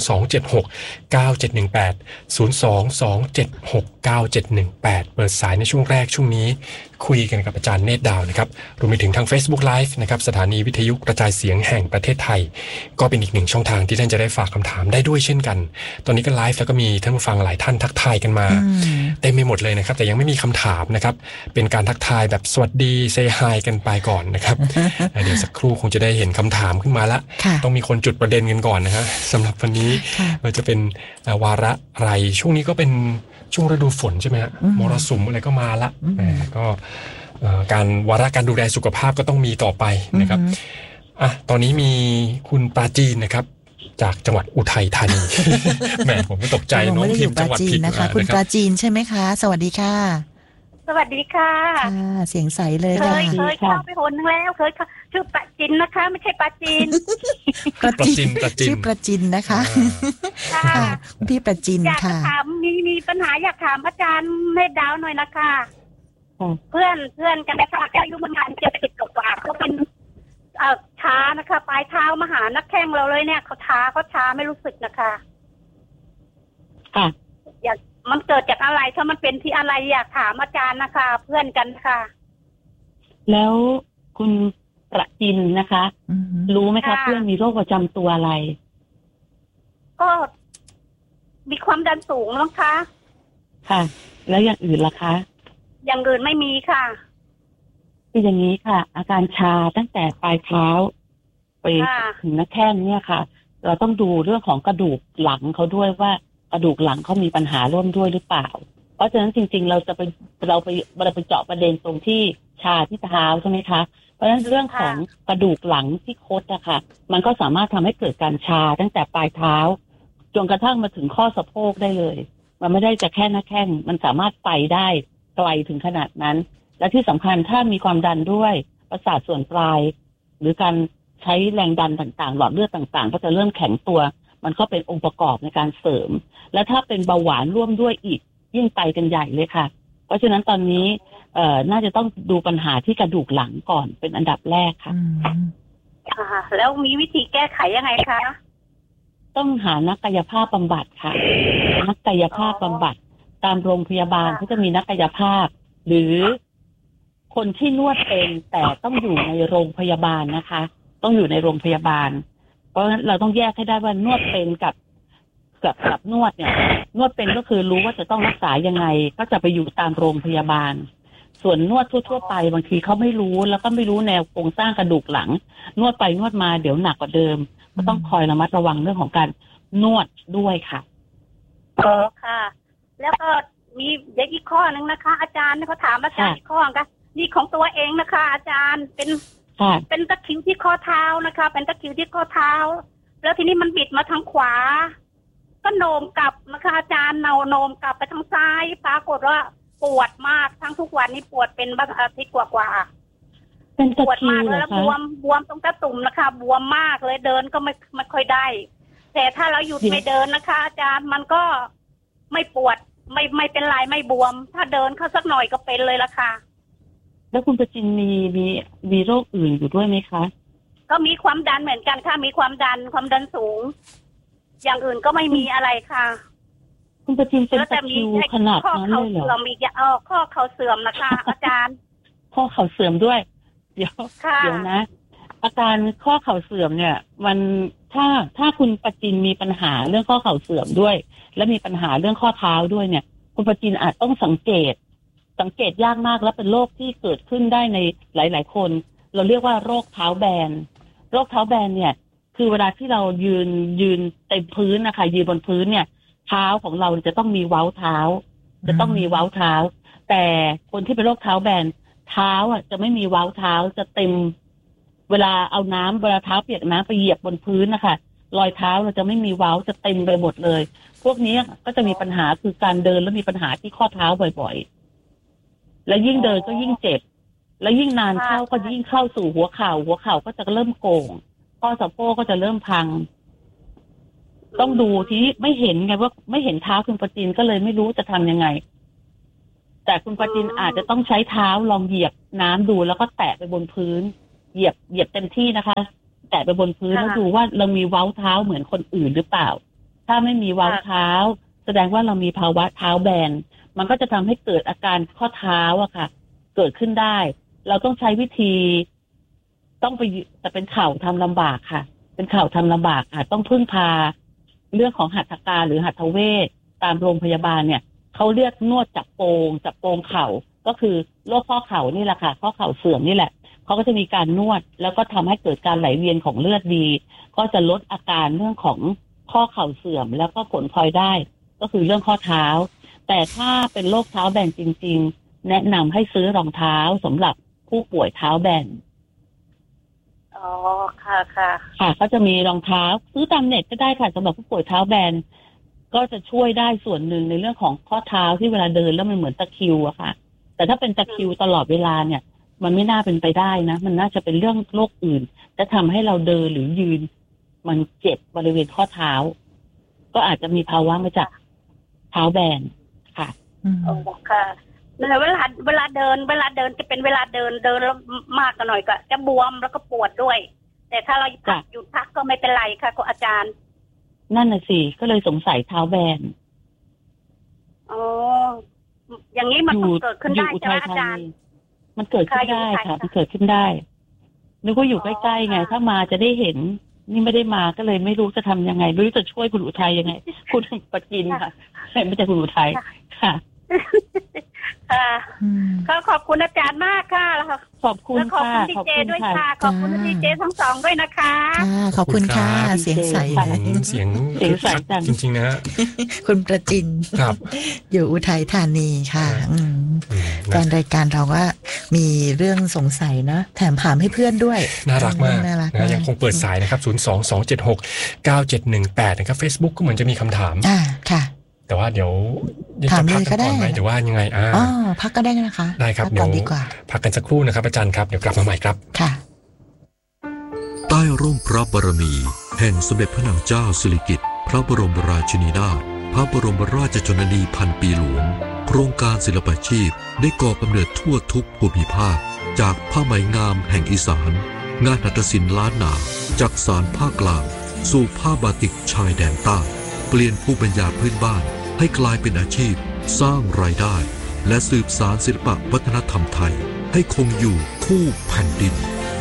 022769718 022769718เปิดสายในช่วงแรกช่วงนี้คุยกันกับอาจารย์เนตรดาวนะครับรวมไปถึงทาง Facebook Live นะครับสถานีวิทยุกระจายเสียงแห่งประเทศไทยก็เป็นอีกหนึ่งช่องทางที่ท่านจะได้ฝากคำถามได้ด้วยเช่นกันตอนนี้ก็ไลฟ์แล้วก็มีท่านผู้ฟังหลายท่านทักทายกันมาเต็มไปหมดเลยนะครับแต่ยังไม่มีคำถามนะครับเป็นการทักทายแบบสวัสดีเซฮายกันไปก่อนนะครับ เดี๋ยวสักครู่คงจะได้เห็นคำถามขึ้นมาละต้องมีคนจุดประเด็นกันก่อนนะฮะสำหรับวันนี้มันจะเป็นวาระอะไรช่วงนี้ก็เป็นช่วงฤดูฝนใช่ไหมฮะมรสุมอะไรก็มาละก็การวาระการดูแลสุขภาพก็ต้องมีต่อไปนะครับตอนนี้มีคุณปราจีนนะครับจากจังหวัดอุทัยธานี แหมผมก็ตกใจน้องพิมพ์จังหวัดผิดนะคะคุณปราจีนใช่ไหมคะสวัสดีค่ะสวัสดีค่ะเสียงใสเลยเคยเข้าไปหนนึงแล้วเคยชื่อปราจีนนะคะไม่ใช่ปราจีนชื่อปราจีนนะคะค่ะพี่ปราจีนค่ะอยากถามมีปัญหาอยากถามอาจารย์เมธดาวหน่อยนะคะเพื่อนกันนะคะอายุประมาณ70กว่าเขาเป็นช้านะคะปลายเท้ามาหานักแข้งเราเลยเนี่ยเขาช้าไม่รู้สึกนะคะอยากมันเกิดจากอะไรถ้ามันเป็นที่อะไรอยากถามอาจารย์นะคะเพื่อนกันค่ะแล้วคุณประจินนะคะรู้ไหมคะเพื่อนมีโรคประจำตัวอะไรก็มีความดันสูงมั้งคะค่ะแล้วอย่างอื่นล่ะคะอย่างอื่นไม่มีค่ะคืออย่างนี้ค่ะอาการชาตั้งแต่ปลายเท้าไปถึงหน้าแข้งเนี่ยค่ะเราต้องดูเรื่องของกระดูกหลังเขาด้วยว่ากระดูกหลังเขามีปัญหาร่วมด้วยหรือเปล่าเพราะฉะนั้นจริงๆเราไปเจาะประเด็นตรงที่ชาที่เท้าใช่ไหมคะเพราะฉะนั้นเรื่องของกระดูกหลังที่คดอะค่ะมันก็สามารถทำให้เกิดการชาตั้งแต่ปลายเท้าจนกระทั่งมาถึงข้อสะโพกได้เลยมันไม่ได้จะแค่หน้าแข้งมันสามารถไปได้ไกลถึงขนาดนั้นและที่สำคัญถ้ามีความดันด้วยประสาทส่วนปลายหรือการใช้แรงดันต่างๆหลอดเลือดต่างๆก็จะเริ่มแข็งตัวมันก็เป็นองค์ประกอบในการเสริมและถ้าเป็นเบาหวานร่วมด้วยอีกยิ่งไปกันใหญ่เลยค่ะเพราะฉะนั้นตอนนี้น่าจะต้องดูปัญหาที่กระดูกหลังก่อนเป็นอันดับแรกค่ะแล้วมีวิธีแก้ไขยังไงคะต้องหานักกายภาพบำบัดค่ะนักกายภาพบำบัดตามโรงพยาบาลเขาจะมีนักกายภาพหรือคนที่นวดเป็นแต่ต้องอยู่ในโรงพยาบาลนะคะต้องอยู่ในโรงพยาบาลเพราะฉะนั้นเราต้องแยกให้ได้ว่านวดเป็นกับนวดเนี่ยนวดเป็นก็คือรู้ว่าจะต้องรักษายังไงก็จะไปอยู่ตามโรงพยาบาลส่วนนวดทั่วๆไปบางทีเขาไม่รู้แล้วก็ไม่รู้แนวโครงสร้างกระดูกหลังนวดไปนวดมาเดี๋ยวหนักกว่าเดิมก็ต้องคอยระมัดระวังเรื่องของการนวดด้วยค่ะค่ะแล้วก็มีเด็กอีกข้อนึงนะคะอาจารย์เขาถามอาจารย์อีกข้อค่ะนี่ของตัวเองนะคะอาจารย์เป็นตะคริวที่ข้อเท้านะคะเป็นตะคริวที่ข้อเท้าแล้วทีนี้มันบิดมาทางขวาก็โน้มกลับนะคะอาจารย์โน้มกลับไปทางซ้ายปรากฏว่าปวดมากทั้งทุกวันนี้ปวดเป็นบางอาทิตย์กว่าเป็นตะคริวปวดมากแล้วบวมตรงตะตุ่มนะคะบวมมากเลยเดินก็ไม่ค่อยได้แต่ถ้าเราหยุดไม่เดินนะคะอาจารย์มันก็ไม่ปวดไม่เป็นไรไม่บวมถ้าเดินเข้าสักหน่อยก็เป็นเลยละค่ะแล้วคุณประจินมีโรคอื่นอยู่ด้วยไหมคะก็มีความดันเหมือนกันค่ะมีความดันสูงอย่างอื่นก็ไม่มีอะไรค่ะคุณประจินเป็นตะคริวขนาดนั้นเลยเหรอเรามีข้อเข่าเสื่อมนะคะอาจารย์ข้อเข่าเสื่อมด้วยเดี๋ยวนะอาการข้อเข่าเสื่อมเนี่ยมันถ้าคุณประจินมีปัญหาเรื่องข้อเข่าเสื่อมด้วยและมีปัญหาเรื่องข้อเท้าด้วยเนี่ยคุณประจินอาจต้องสังเกตยากมากและเป็นโรคที่เกิดขึ้นได้ในหลายๆคนเราเรียกว่าโรคเท้าแบนโรคเท้าแบนเนี่ยคือเวลาที่เรายืนเต็มพื้นนะคะยืนบนพื้นเนี่ยเท้าของเราจะต้องมีเว้าเท้าจะต้องมีเว้าเท้าแต่คนที่เป็นโรคเท้าแบนเท้าจะไม่มีเว้าเท้าจะเต็มเวลาเท้าเปียกน้ำไปเหยียบบนพื้นนะคะรอยเท้าเราจะไม่มีเว้าจะเต็มไปหมดเลยพวกนี้ก็จะมีปัญหาคือการเดินแล้วมีปัญหาที่ข้อเท้าบ่อยๆและยิ่งเดินก็ยิ่งเจ็บและยิ่งนานเข้าก็ยิ่งเข้าสู่หัวเข่าก็จะเริ่มโก่งข้อสะโพกก็จะเริ่มพังต้องดูที่ไม่เห็นไงว่าไม่เห็นเท้าคุณประจินก็เลยไม่รู้จะทำยังไงแต่คุณประจินอาจจะต้องใช้เท้าลองเหยียบน้ำดูแล้วก็แตะไปบนพื้นเหยียบเต็มที่นะคะแตะไปบนพื้นแล้วดูว่าเรามีเว้าเท้าเหมือนคนอื่นหรือเปล่าถ้าไม่มีเว้าเท้าแสดงว่าเรามีภาวะเท้าแบนมันก็จะทำให้เกิดอาการข้อเท้าอะค่ะเกิดขึ้นได้เราต้องใช้วิธีต้องไปแต่เป็นเข่าทำลำบากค่ะเป็นเข่าทำลำบากอาจต้องพึ่งพาเรื่องของหัตถการหรือหัตถเวชตามโรงพยาบาลเนี่ยเขาเรียกนวดจับโปงเข่าก็คือโรคข้อเข่านี่แหละค่ะข้อเข่าเสื่อมนี่แหละเขาก็จะมีการนวดแล้วก็ทำให้เกิดการไหลเวียนของเลือดดีก็จะลดอาการเรื่องของข้อเข่าเสื่อมแล้วก็ผลพลอยได้ก็คือเรื่องข้อเท้าแต่ถ้าเป็นโรคเท้าแบนจริงๆแนะนำให้ซื้อรองเท้าสำหรับผู้ป่วยเท้าแบนค่ะก็จะมีรองเท้าซื้อตามเน็ตก็ได้ค่ะสำหรับผู้ป่วยเท้าแบนก็จะช่วยได้ส่วนหนึ่งในเรื่องของข้อเท้าที่เวลาเดินแล้วมันเหมือนตะคริวอะค่ะแต่ถ้าเป็นตะคริวตลอดเวลาเนี่ยมันไม่น่าเป็นไปได้นะมันน่าจะเป็นเรื่องโรคอื่นจะทำให้เราเดินหรือยืนมันเจ็บบริเวณข้อเท้าก็อาจจะมีภาวะมาจากเท้าแบนค่ะค่ะเวลาเดินจะเป็นเวลาเดินแล้วมากหน่อยก็จะบวมแล้วก็ปวดด้วยแต่ถ้าเราหยุดพักก็ไม่เป็นไรค่ะคุณอาจารย์นั่นน่ะสิก็เลยสงสัยเท้าแบนอย่างนี้มันเกิดขึ้นได้ใช่ไหมอาจารย์มันเกิดขึ้นได้ค่ะมันเกิดขึ้นได้นึกว่าอยู่ใกล้ๆไงถ้ามาจะได้เห็นนี่ไม่ได้มาก็เลยไม่รู้จะทำยังไงไม่รู้จะช่วยคุณอุทัยยังไงคุณประจินค่ะไม่ใช่คุณอุทัยค่ะก็ขอบคุณอาจารย์มากค่ะขอบคุณค่ะขอบคุณดีเจด้วยค่ะขอบคุณดีเจทั้งสองด้วยนะคะขอบคุณค่ะเสียงใสเสียงใสจริงๆนะคุณประจินครับอยู่อุทัยธานีค่ะแฟนรายการเราก็มีเรื่องสงสัยนะแถมถามให้เพื่อนด้วยน่ารักมากนะยังคงเปิดสายนะครับ022769718นะครับ Facebook ก็เหมือนจะมีคำถามค่ะแต่ว่าเดี๋ยวถามเลยก็ได้หรือว่ายังไงพักก็ได้นะคะได้ครับเดี๋ยวพักกันสักครู่นะครับอาจารย์ครับเดี๋ยวกลับมาใหม่ครับค่ะต้ร่มพระบารมีแห่งสมเด็จพระนางเจ้าสิริกิติ์พระบรมราชินีนาถพระบรมราชชนนีพันปีหลวงโครงการศิลปาชีพได้ก่อกำเนิดทั่วทุกภูมิภาคจากผ้าไหมงามแห่งอีสานงานหัตถศิลป์ล้านนาจากสานภาคกลางสู่ผ้าบาติกชายแดนใต้เปลี่ยนภูมิปัญญาพื้นบ้านให้กลายเป็นอาชีพสร้างรายได้และสืบสานศิลปวัฒนธรรมไทยให้คงอยู่คู่แผ่นดิน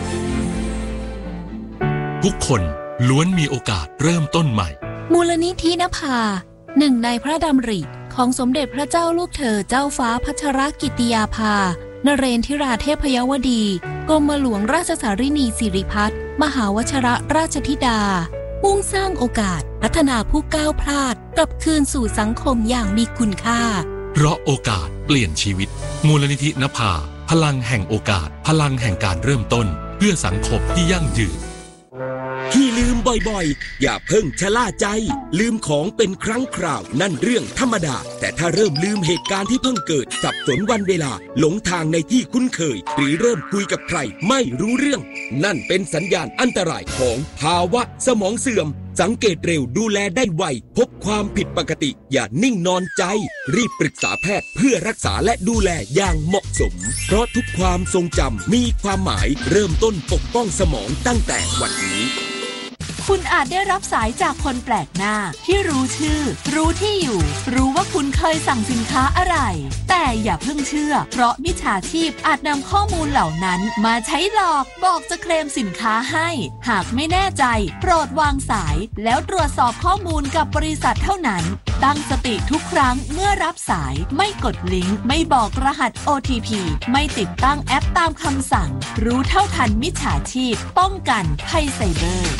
ทุกคนล้วนมีโอกาสเริ่มต้นใหม่มูลนิธินภาหนึ่งในพระดำริของสมเด็จพระเจ้าลูกเธอเจ้าฟ้าพัชรกิติยาภานเรนทิราเทพยวดีกรมหลวงราชสารินีสิริพัฒน์มหาวชิรราชธิดามุ่งสร้างโอกาสพัฒนาผู้ก้าวพลาดกลับคืนสู่สังคมอย่างมีคุณค่าเพราะโอกาสเปลี่ยนชีวิตมูลนิธินภาพลังแห่งโอกาสพลังแห่งการเริ่มต้นเพื่อสังคมที่ยั่งยืนที่ลืมบ่อยๆอย่าเพิ่งชะล่าใจลืมของเป็นครั้งคราวนั่นเรื่องธรรมดาแต่ถ้าเริ่มลืมเหตุการณ์ที่เพิ่งเกิดสับสนวันเวลาหลงทางในที่คุ้นเคยหรือเริ่มคุยกับใครไม่รู้เรื่องนั่นเป็นสัญญาณอันตรายของภาวะสมองเสื่อมสังเกตเร็วดูแลได้ไวพบความผิดปกติอย่านิ่งนอนใจรีบปรึกษาแพทย์เพื่อรักษาและดูแลอย่างเหมาะสมเพราะทุกความทรงจำมีความหมายเริ่มต้นปกป้องสมองตั้งแต่วันนี้คุณอาจได้รับสายจากคนแปลกหน้าที่รู้ชื่อรู้ที่อยู่รู้ว่าคุณเคยสั่งสินค้าอะไรแต่อย่าเพิ่งเชื่อเพราะมิจฉาชีพอาจนำข้อมูลเหล่านั้นมาใช้หลอกบอกจะเคลมสินค้าให้หากไม่แน่ใจโปรดวางสายแล้วตรวจสอบข้อมูลกับบริษัทเท่านั้นตั้งสติทุกครั้งเมื่อรับสายไม่กดลิงก์ไม่บอกรหัส OTP ไม่ติดตั้งแอปตามคำสั่งรู้เท่าทันมิจฉาชีพป้องกันภัยไซเบอร์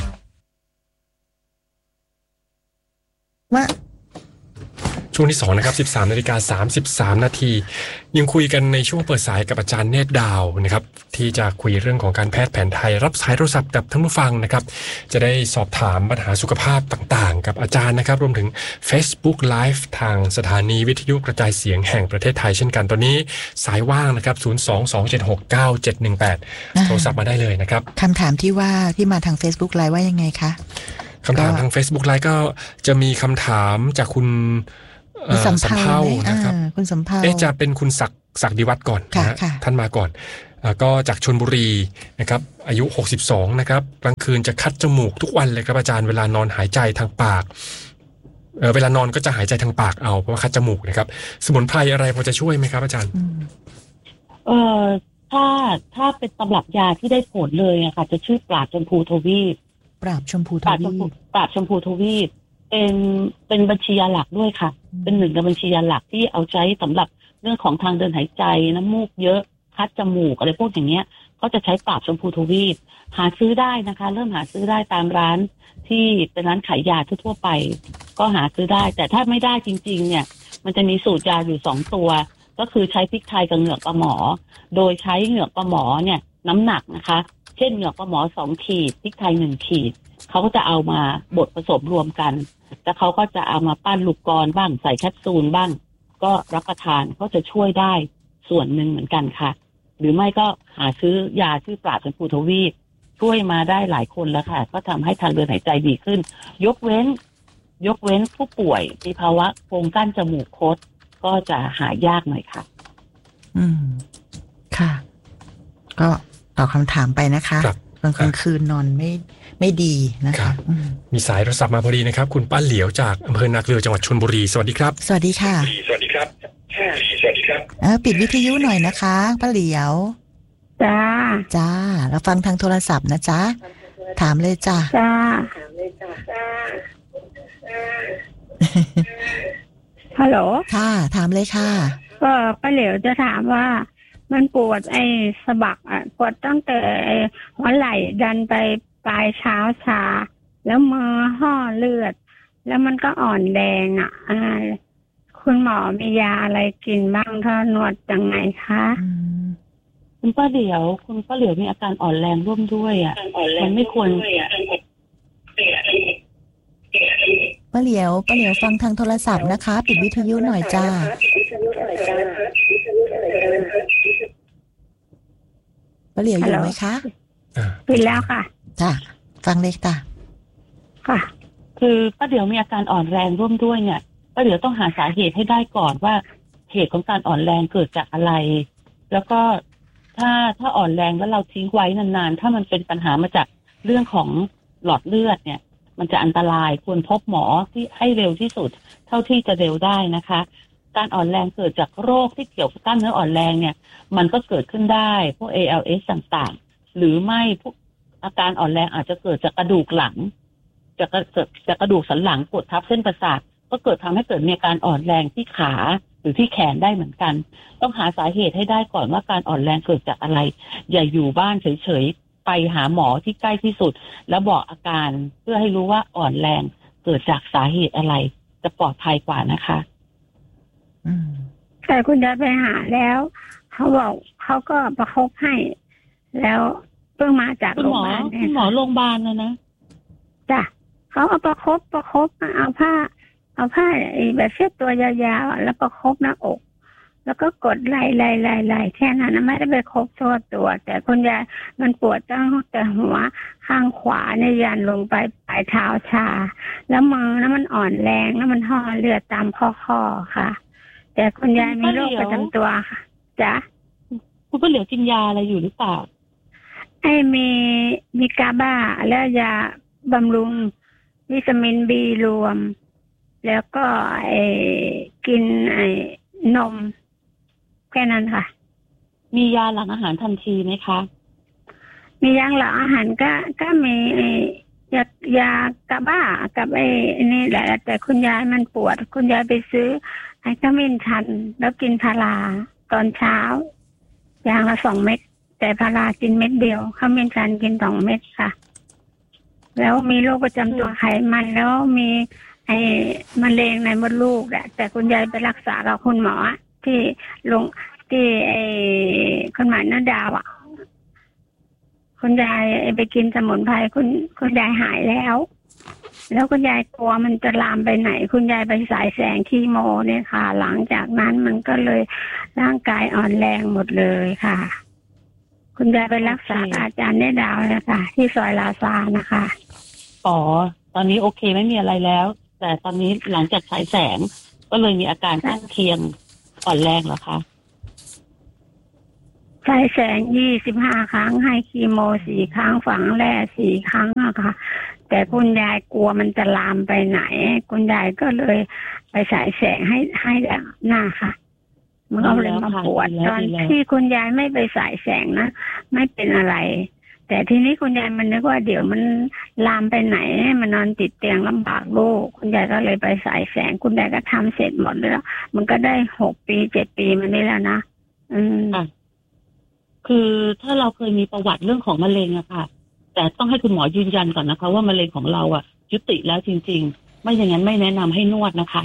ว่าช่วงที่2นะครับ 13:33 นาทียังคุยกันในช่วงเปิดสายกับอาจารย์เนตรดาวนะครับที่จะคุยเรื่องของการแพทย์แผนไทยรับสายโทรศัพท์กับท่านผู้ฟังนะครับจะได้สอบถามปัญหาสุขภาพต่างๆกับอาจารย์นะครับรวมถึง Facebook Live ทางสถานีวิทยุกระจายเสียงแห่งประเทศไทยเช่นกันตอนนี้สายว่างนะครับ 022769718 โทรศัพท์มาได้เลยนะครับคำถามที่มาทาง Facebook Live ว่ายังไงคะคำถามทาง Facebook Live ก็จะมีคำถามจากคุณสัมภานะครับคุณสัมภาจะเป็นคุณศักดิวัฒน์ก่อนนะท่านมาก่อนก็จากชลบุรีนะครับอายุ62นะครับกลางคืนจะคัดจมูกทุกวันเลยครับอาจารย์เวลานอนหายใจทางปากเวลานอนก็จะหายใจทางปากเอาเพราะว่าคัดจมูกนะครับสมุนไพรอะไรพอจะช่วยไหมครับอาจารย์ถ้าเป็นตำรับยาที่ได้ผลเลยอะค่ะจะชื่อปราบชมพูทวีปปราบชมพูทวีปเป็นบัญชียาหลักด้วยค่ะเป็นหนึ่งในบัญชียาหลักที่เอาใช้สำหรับเรื่องของทางเดินหายใจน้ำมูกเยอะคัดจมูกอะไรพวกอย่างเงี้ยก็จะใช้ปราบชมพูทวีปหาซื้อได้นะคะเริ่มหาซื้อได้ตามร้านที่เป็นร้านขายยาทั่วไปก็หาซื้อได้แต่ถ้าไม่ได้จริงๆเนี่ยมันจะมีสูตรยาอยู่2ตัวก็คือใช้พริกไทยกับเหงือกปลาหมอโดยใช้เหงือกปลาหมอเนี่ยน้ำหนักนะคะเช่นเหงือกปลาหมอ2ขีดพริกไทย1ขีดเขาก็จะเอามาบดผสมรวมกันแล้วเขาก็จะเอามาปั้นลูกกลอนบ้างใส่แคปซูลบ้างก็รับประทานก็จะช่วยได้ส่วนหนึ่งเหมือนกันค่ะหรือไม่ก็หาซื้อยาชื่อปราบชมพูทวีปช่วยมาได้หลายคนแล้วค่ะก็ทำให้ทางเดินหายใจดีขึ้นยกเว้นผู้ป่วยมีภาวะโพรงกั้นจมูกคดก็จะหายากหน่อยค่ะค่ะก็ตอบคำถามไปนะคะกลางคืนนอนไม่ดีนะคะมีสายโทรศัพท์มาพอดีนะครับคุณป้าเหลียวจากอำเภอนาเกลือจังหวัดชลบุรีสวัสดีครับสวัสดีค่ะสวัสดีครับปิดวิทยุหน่อยนะคะป้าเหลียวจ้าแล้วฟังทางโทรศัพท์นะจ๊ะถามเลยจ้าฮัลโหลค่ะถามเลยค่ะก็ป้าเหลียวจะถามว่ามันปวดสะบักปวดตั้งแต่หัวไหล่ดันไปปลายเท้าชาแล้วมือห่อเลือดแล้วมันก็อ่อนแดงคุณหมอมียาอะไรกินบ้างถ้านวดยังไงคะคุณป้าเหลียวมีอาการอ่อนแรงร่วมด้วยมันไม่ควรป้าเหลียวฟังทางโทรศัพท์นะคะปิดวิทยุหน่อยจ้าป้าเหลียวอยู่ไหมคะปิดแล้วค่ะจ้าฟังเลยค่ะค่ะคือป้าเดี๋ยวมีอาการอ่อนแรงร่วมด้วยเนี่ยป้าเดี๋ยวต้องหาสาเหตุให้ได้ก่อนว่าเหตุของการอ่อนแรงเกิดจากอะไรแล้วก็ถ้าอ่อนแรงแล้วเราทิ้งไว้นานๆถ้ามันเป็นปัญหามาจากเรื่องของหลอดเลือดเนี่ยมันจะอันตรายควรพบหมอที่ให้เร็วที่สุดเท่าที่จะเร็วได้นะคะการอ่อนแรงเกิดจากโรคที่เกี่ยวกับกล้ามเนื้ออ่อนแรงเนี่ยมันก็เกิดขึ้นได้พวก ALS ต่างๆหรือไม่พวกอาการอ่อนแรงอาจจะเกิดจากกระดูกหลังจากกระดูกสันหลังกดทับเส้นประสาทก็เกิดทำให้เกิดมีอาการอ่อนแรงที่ขาหรือที่แขนได้เหมือนกันต้องหาสาเหตุให้ได้ก่อนว่าการอ่อนแรงเกิดจากอะไรอย่าอยู่บ้านเฉยๆไปหาหมอที่ใกล้ที่สุดแล้วบอกอาการเพื่อให้รู้ว่าอ่อนแรงเกิดจากสาเหตุอะไรจะปลอดภัยกว่านะคะแต่คุณยายไปหาแล้วเขาบอกเขาก็ประคบให้แล้วเพิ่งมาจากโรงพยาบาลคุณหมอโรงพยาบาลนะจ้ะเขาเอาประคบเอาผ้าแบบเช็ดตัวยาวๆแล้วประคบหน้าอกแล้วก็กดไล่แค่นั้นไม่ได้ไปคบทั่วตัวแต่คุณยายมันปวดตั้งแต่หัวข้างขวาเนี่ยยันลงไปปลายเท้าชาแล้วมือแล้วมันอ่อนแรงแล้วมันห่อเลือดตามข้อค่ะแต่คุณยายมีโรคประจำตัวค่ะจ้ะคุณป้าเหลียวกินยาอะไรอยู่หรือเปล่ามีกาบ้าแล้วยาบำรุงวิตามินบีรวมแล้วก็กินนมแค่นั้นค่ะมียาหลังอาหารทันทีไหมคะมียาหลังอาหารก็มียากาบ้ากับนี่แหละแต่คุณยายมันปวดคุณยายไปซื้อขมิ้นชันแล้วกินพาราตอนเช้าอย่างละ2 เม็ดแต่พารากินเม็ดเดียวขมิ้นชันกิน2 เม็ดค่ะแล้วมีโรคประจำตัวไขมันแล้วมีมะเร็งในมดลูกแหละแต่คุณยายไปรักษากับคุณหมอที่คุณหมอหน้าดาวคุณยายไปกินสมุนไพรคุณยายหายแล้วคุณยายกลัวมันจะลามไปไหนคุณยายไปฉายแสงคีโมเนี่ยค่ะหลังจากนั้นมันก็เลยร่างกายอ่อนแรงหมดเลยค่ะคุณยายไปรักษาอาจารย์หน้าดาวนะคะที่ซอยลาซานะคะตอนนี้โอเคไม่มีอะไรแล้วแต่ตอนนี้หลังจากฉายแสงก็เลยมีอาการข้างเคียงอ่อนแรงเหรอคะฉายแสง25 ครั้งให้คีโม4 ครั้งฝังแร่4 ครั้งอะค่ะแต่คุณยายกลัวมันจะลามไปไหนคุณยายก็เลยไปฉายแสงให้หน้าค่ะมันก็เลยมาปวดตอนที่คุณยายไม่ไปฉายแสงนะไม่เป็นอะไรแต่ทีนี้คุณยายมันนึกว่าเดี๋ยวมันลามไปไหนมันนอนติดเตียงลำบากลูกคุณยายก็เลยไปฉายแสงคุณยายก็ทำเสร็จหมดแล้วมันก็ได้6 ปี 7 ปีมาได้แล้วนะคือถ้าเราเคยมีประวัติเรื่องของมะเร็งอะค่ะแต่ต้องให้คุณหมอยืนยันก่อนนะคะว่ามะเร็งของเราอะยุติแล้วจริงๆไม่อย่างนั้นไม่แนะนำให้นวดนะคะ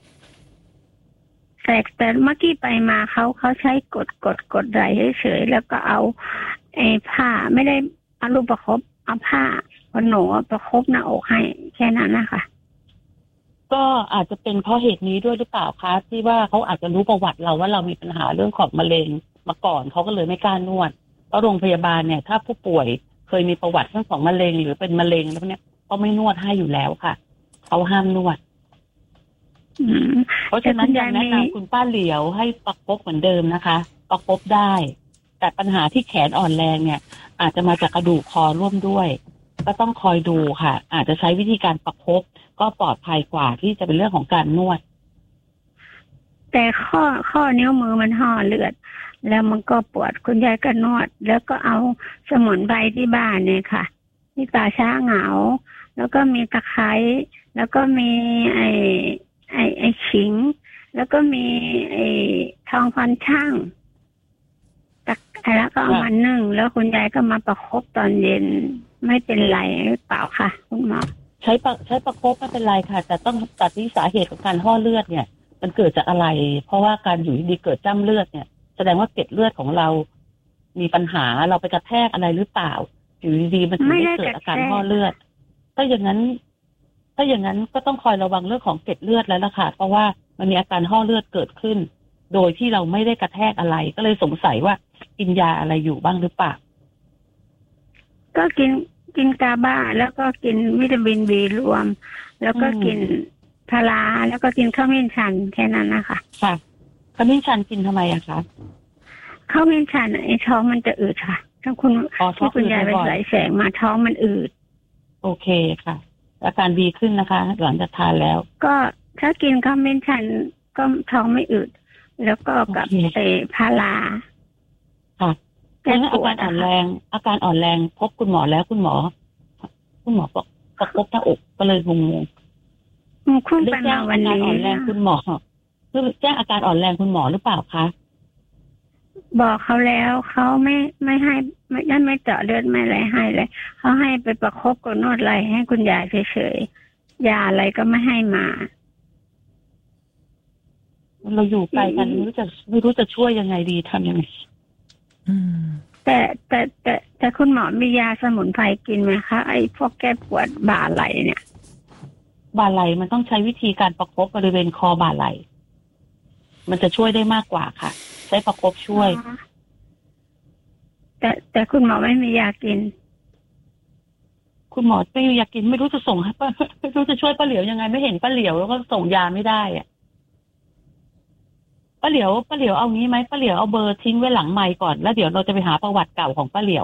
แต่เมื่อกี้ไปมาเขาใช้กดไหลเฉยๆแล้วก็เอาผ้าไม่ได้เอาลูกประคบเอาผ้าหนูประคบหน้าอกให้แค่นั้นนะคะก็อาจจะเป็นเพราะเหตุนี้ด้วยหรือเปล่าคะที่ว่าเขาอาจจะรู้ประวัติเราว่าเรามีปัญหาเรื่องของมะเร็งมาก่อนเขาก็เลยไม่กล้านวดเพราะโรงพยาบาลเนี่ยถ้าผู้ป่วยเคยมีประวัติเรื่องของมะเร็งหรือเป็นมะเร็งแล้วเนี่ยก็ไม่นวดให้อยู่แล้วค่ะเขาห้ามนวดเพราะฉะนั้นยังแนะนำคุณป้าเหลียวให้ประคบเหมือนเดิมนะคะประคบได้แต่ปัญหาที่แขนอ่อนแรงเนี่ยอาจจะมาจากกระดูกคอร่วมด้วยก็ต้องคอยดูค่ะอาจจะใช้วิธีการประคบก็ปลอดภัยกว่าที่จะเป็นเรื่องของการนวดแต่ข้อนิ้วมือมันห่อเลือดแล้วมันก็ปวดคุณยายก็นวดแล้วก็เอาสมุนไพรที่บ้านเนี่ยค่ะมีตาช้าเหงาแล้วก็มีตะไคร้แล้วก็มีไอ้ขิงแล้วก็มีทองพันช่างแล้วก็เอามานึ่งแล้วคุณยายก็มาประคบตอนเย็นไม่เป็นไรหรือเปล่าค่ะคุณหมอใช้ประคบไม่เป็นไรค่ะแต่ต้องตัดที่สาเหตุของการห่อเลือดเนี่ยมันเกิดจากอะไรเพราะว่าการอยู่ดีเกิดจ้ำเลือดเนี่ยแสดงว่าเกล็ดเลือดของเรามีปัญหาเราไปกระแทกอะไรหรือเปล่าอยู่ดีมันถึงได้เกิดอาการห่อเลือดถ้าอย่างนั้นก็ต้องคอยระวังเรื่องของเกล็ดเลือดแล้วล่ะค่ะเพราะว่ามันมีอาการห่อเลือดเกิดขึ้นโดยที่เราไม่ได้กระแทกอะไรก็เลยสงสัยว่ากินยาอะไรอยู่บ้างหรือเปล่าก็กินกินกาบ้าแล้วก็กินวิตามินบีรวมแล้วก็กินพาราแล้วก็กินข้าวมิ้นชันแค่นั้นนะคะค่ะข้าวมิ้นชันกินทำไมอะคะข้าวมิ้นชันไอ้ท้องมันจะอืดค่ะถ้าคุณที่คุณยายไปสายแสงมาท้องมันอืดโอเคค่ะอาการดีขึ้นนะคะหลังจากทานแล้วก็ถ้ากินข้าวมิ้นชันก็ท้องไม่อืดแล้วก็กับไอ้พาราค่ะแล้วอาการอ่อนแรงพบคุณหมอแล้วคุณหมอบอกประคบหน้าอกก็เลยงงคุณไปมาวันนี้อ่อนแรงคุณหมอคือแจ้งอาการอ่อนแรงคุณหมอหรือเปล่าคะบอกเขาแล้วเขาไม่ให้ไม่เจาะเลือดไม่อะไรให้เลยเขาให้ไปประคบกับนวดไหล่ให้คุณยายเฉยๆยาอะไรก็ไม่ให้มาเราอยู่ไกลกันไม่รู้จะช่วยยังไงดีทำยังไงแต่คุณหมอมียาสมุนไพรกินไหมคะไอ้พวกแก้ปวดบ่าไหล่เนี่ยบ่าไหล่มันต้องใช้วิธีการประคบบริเวณคอบ่าไหล่มันจะช่วยได้มากกว่าค่ะใช้ประคบช่วยแต่คุณหมอไม่มียากินคุณหมอไม่มียากินไม่รู้จะส่งให้ไม่รู้จะช่วยป้าเหลียวยังไงไม่เห็นป้าเหลียวแล้วก็ส่งยาไม่ได้อะป้าเหลียวเอางี้ไหมป้าเหลียวเอาเบอร์ทิ้งไว้หลังไมค์ก่อนแล้วเดี๋ยวเราจะไปหาประวัติเก่าของป้าเหลียว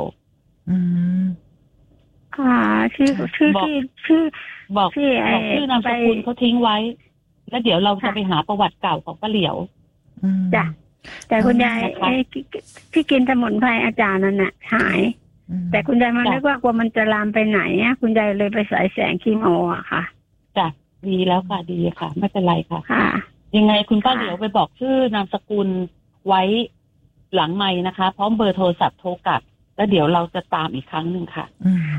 ค่ะชื่อบอกชื่อนามสกุลเขาทิ้งไว้แล้วเดี๋ยวเราจะไปหาประวัติเก่าของป้าเหลียวจ้ะแต่คุณยายที่กินสมุนไพรอาจารย์นั่นน่ะหายแต่คุณยายมันนึกว่ากลัวมันจะลามไปไหนอ่ะคุณยายเลยไปสายแสงคีโมอ่ะค่ะจ้ะดีแล้วค่ะดีค่ะไม่เป็นไรค่ะยังไงคุณป้าเหลียวไปบอกชื่อนามสกุลไว้หลังไมค์นะคะพร้อมเบอร์โทรศัพท์โทรกลับแล้วเดี๋ยวเราจะตามอีกครั้งหนึ่งค่ะ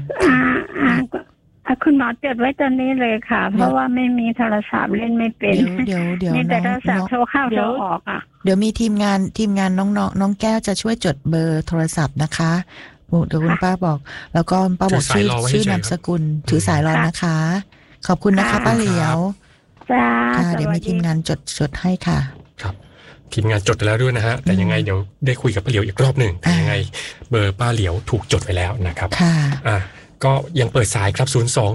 คุณหมอจดไว้ตอนนี้เลยค่ะเพราะว่าไม่มีโทรศัพท์เล่นไม่เป็นเดี๋ยวมีแต่โทรศัพท์โทรเข้าโทรออกอ่ะเดี๋ยวมีทีมงานน้องแก้วจะช่วยจดเบอร์โทรศัพท์นะคะเดี๋ยวคุณป้าบอกแล้วก็ป้าบอกชื่อนามสกุลถือสายรอนะคะขอบคุณนะคะป้าเหลียวค่ะเดี๋ยวมีทีมงานจดให้ค่ะครับทีมงานจดแล้วด้วยนะฮะแต่ยังไงเดี๋ยวได้คุยกับป้าเหลียวอีกรอบหนึ่งแต่ยังไงเบอร์ป้าเหลียวถูกจดไว้แล้วนะครับค่ะก็ยังเปิดสายครับ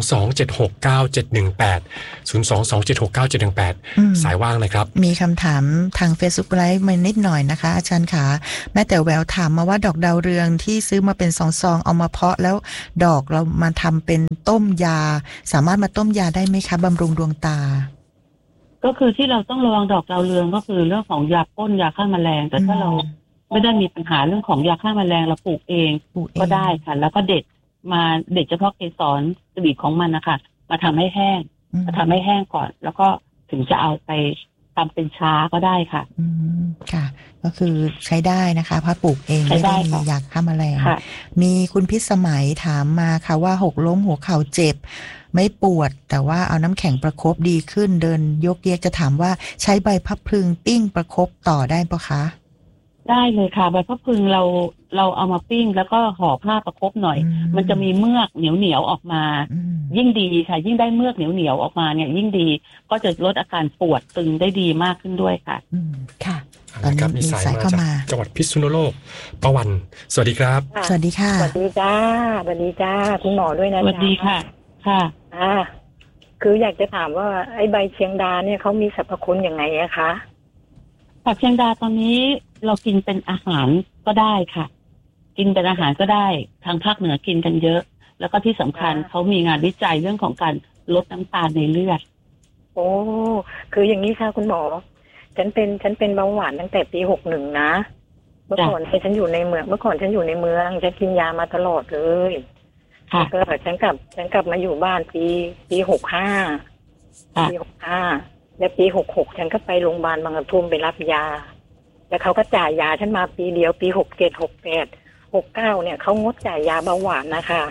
022769718 022769718สายว่างนะครับมีคำถามทาง Facebook Live มานิดหน่อยนะคะอาจารย์ขาแม่แต่แววถามมาว่าดอกดาวเรืองที่ซื้อมาเป็นซองเอามาเพาะแล้วดอกเรามาทำเป็นต้มยาสามารถมาต้มยาได้ไหมคะบำรุงดวงตาก็คือที่เราต้องระวังดอกดาวเรืองก็คือเรื่องของยาพ่นยาฆ่าแมลงแต่ถ้าเราไม่ได้มีปัญหาเรื่องของยาฆ่าแมลงเราปลูกเองก็ได้ค่ะแล้วก็เด็ดเฉพาะเกสรสบีของมันนะคะมาทำให้แห้งก่อนแล้วก็ถึงจะเอาไปทำเป็นช้าก็ได้ค่ะค่ะก็คือใช้ได้นะคะเพราะปลูกเองไม่ได้มียาฆ่าแมลงมีคุณพิษสมัยถามมาค่ะว่าหกล้มหัวเข่าเจ็บไม่ปวดแต่ว่าเอาน้ำแข็งประคบดีขึ้นเดินยกเยกจะถามว่าใช้ใบพับพลึงปิ้งประคบต่อได้ปะคะได้เลยค่ะใบพับพลึงเราเอามาปิ้งแล้วก็ห่อผ้าประคบหน่อยมันจะมีเมือกเหนียวออกมายิ่งดีค่ะยิ่งได้เมือกเหนียวออกมาเนี่ยยิ่งดีก็จะลดอาการปวดตึงได้ดีมากขึ้นด้วยค่ะค่ะตอนนี้มีสายเข้ามาจังหวัดพิษณุโลกป้าวันสวัสดีครับสวัสดีค่ะสวัสดีจ้าคุณหมอด้วยนะสวัสดีค่ะค่ะคืออยากจะถามว่าไอ้ใบเชียงดาเนี่ยเขามีสรรพคุณยังไงอะคะผักเชียงดาตอนนี้เรากินเป็นอาหารก็ได้ค่ะกินเป็นอาหารก็ได้ทางภาคเหนือกินกันเยอะแล้วก็ที่สำคัญเขามีงานวิจัยเรื่องของการลดน้ำตาลในเลือดโอ้คืออย่างนี้ค่ะคุณหมอฉันเป็นเบาหวานตั้งแต่ปี61นะเมื่อก่อนฉันอยู่ในเมืองฉันกินยามาตลอดเลยก็ฉันกลับมาอยู่บ้านปี65และปี66ฉันก็ไปโรงพยาบาลบางกระทุ่มไปรับยาแล้วเขาก็จ่ายยาฉันมาปีเดียวปี67 68 69เนี่ยเขางดจ่ายยาเบาหวานนะคะ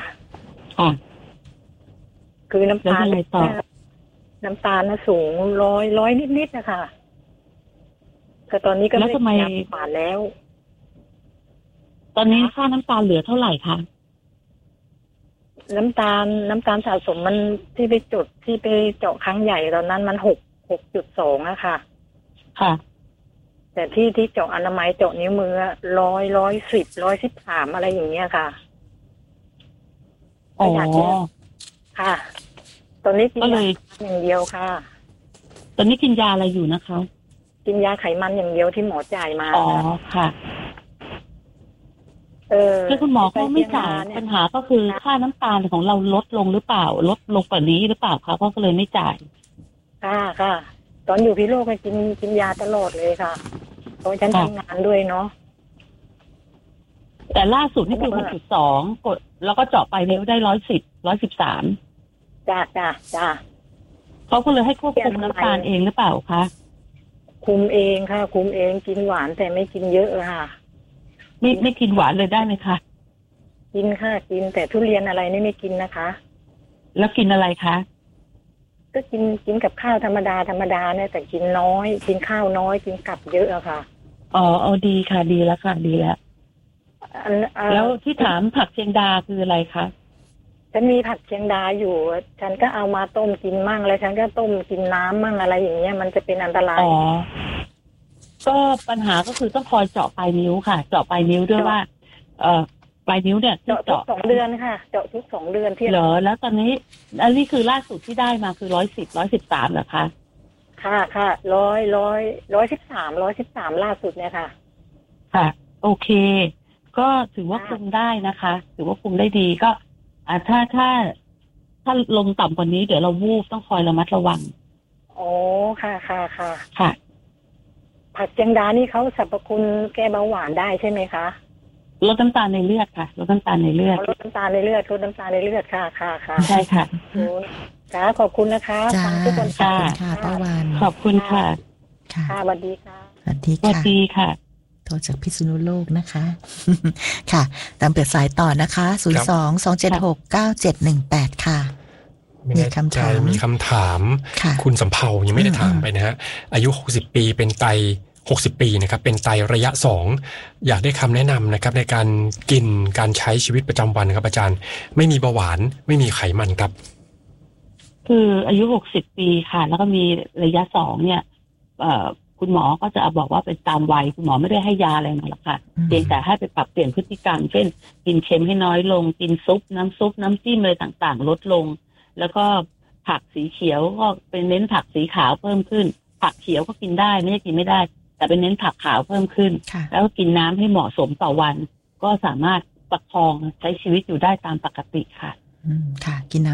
คือน้ำตาลน่ะสูงร้อยนิดๆนะคะแต่ตอนนี้ก็ไม่ได้ยาหวานแล้วตอนนี้ค่าน้ำตาลเหลือเท่าไหร่คะน้ำตาลสะสมมันที่ไปเจาะครั้งใหญ่ตอนนั้นมัน6.2อะค่ะแต่ที่เจาะอนามัยเจาะนิ้วมือ110 113อะไรอย่างเงี้ยค่ะออ๋อค่ะ ตอนนี้กินยาอย่างเดียวค่ะตอนนี้กินยาอะไรอยู่นะคะกินยาไขมันอย่างเดียวที่หมอจ่ายมาอ๋อค่ะคือคุณหมอเขาไม่จ่ายปัญหาก็คือค่าน้ำตาลของเราลดลงหรือเปล่าลดลงกว่านี้หรือเปล่าคะก็เลยไม่จ่ายค่ะตอนอยู่พิโลกก็กินยาตลอดเลยค่ะเพราะฉันทำงานด้วยเนาะแต่ล่าสุดนี่คือ 6.2 กดแล้วก็เจาะไปนิ้วได้113 จ้าเขาก็เลยให้ควบคุมน้ำตาลเองหรือเปล่าคะคุมเองค่ะคุมเองกินหวานแต่ไม่กินเยอะค่ะไม่กินหวานเลยได้ไหมคะกินค่ะกินแต่ทุเรียนอะไรนี่ไม่กินนะคะแล้วกินอะไรคะก็กินกับข้าวธรรมดาเนี่ยแต่กินน้อยกินข้าวน้อยกินกลับเยอะอะค่ะเอาดีค่ะดีแล้วค่ะดีแล้วแล้วที่ถามผักเชียงดาคืออะไรคะฉันมีผักเชียงดาอยู่ฉันก็เอามาต้มกินมั่งแล้วฉันก็ต้มกินน้ำมั่งอะไรอย่างเงี้ยมันจะเป็นอันตรายก็ปัญหาก็คือต้องคอยเจาะปลายนิ้วค่ะเจาะปลายนิ้วด้วยว่าปลายนิ้วเนี่ยเจาะทุก2 เดือนค่ะเจาะทุก2 เดือนที่เหรอแล้วตอนนี้อันนี้คือล่าสุดที่ได้มาคือ113เหรอคะค่ะ113ล่าสุดเนี่ยค่ะโอเคก็ถือว่าคุมได้นะคะถือว่าคุมได้ดีก็ถ้าลงต่ำกว่านี้เดี๋ยวเราวูบต้องคอยระมัดระวังอ๋อค่ะผักเชียงดานี่เขาสรรพคุณแก้เบาหวานได้ใช่ไหมคะลดน้ำตาลในเลือดค่ะลดน้ำตาลในเลือดลดน้ำตาลในเลือดค่ะใช่ค่ะค่ะขอบคุณนะคะฟังทุกคนค่ะป้าวานขอบคุณค่ะค่ะสวัสดีค่ะสวัสดีค่ะโทรจากพิษณุโลกนะคะค่ะตามเปิดสายต่อนะคะ02-276-9718ค่ะมีคำถามคุณสำเภายังไม่ได้ถามไปนะฮะอายุ60ปีเป็นไต60ปีนะครับเป็นไตระยะ2อยากได้คำแนะนำนะครับในการกินการใช้ชีวิตประจำวันครับอาจารย์ไม่มีเบาหวานไม่มีไขมันครับคืออายุ60ปีค่ะแล้วก็มีระยะ2เนี่ยคุณหมอก็จะบอกว่าเป็นตามวัยคุณหมอไม่ได้ให้ยาอะไรมาหรอกค่ะเพียงแต่ให้ไปปรับเปลี่ยนพฤติกรรมเช่นกินเค็มให้น้อยลงกินซุปน้ำจิ้มอะไรต่างๆลดลงแล้วก็ผักสีเขียวก็เป็นเน้นผักสีขาวเพิ่มขึ้นผักเขียวก็กินได้ไม่ใช่กินไม่ได้แต่เป็นเน้นผักขาวเพิ่มขึ้นแล้วก็กินน้ำให้เหมาะสมต่อวันก็สามารถประคองใช้ชีวิตอยู่ได้ตามปกติค่ะค่ะกินน้ำ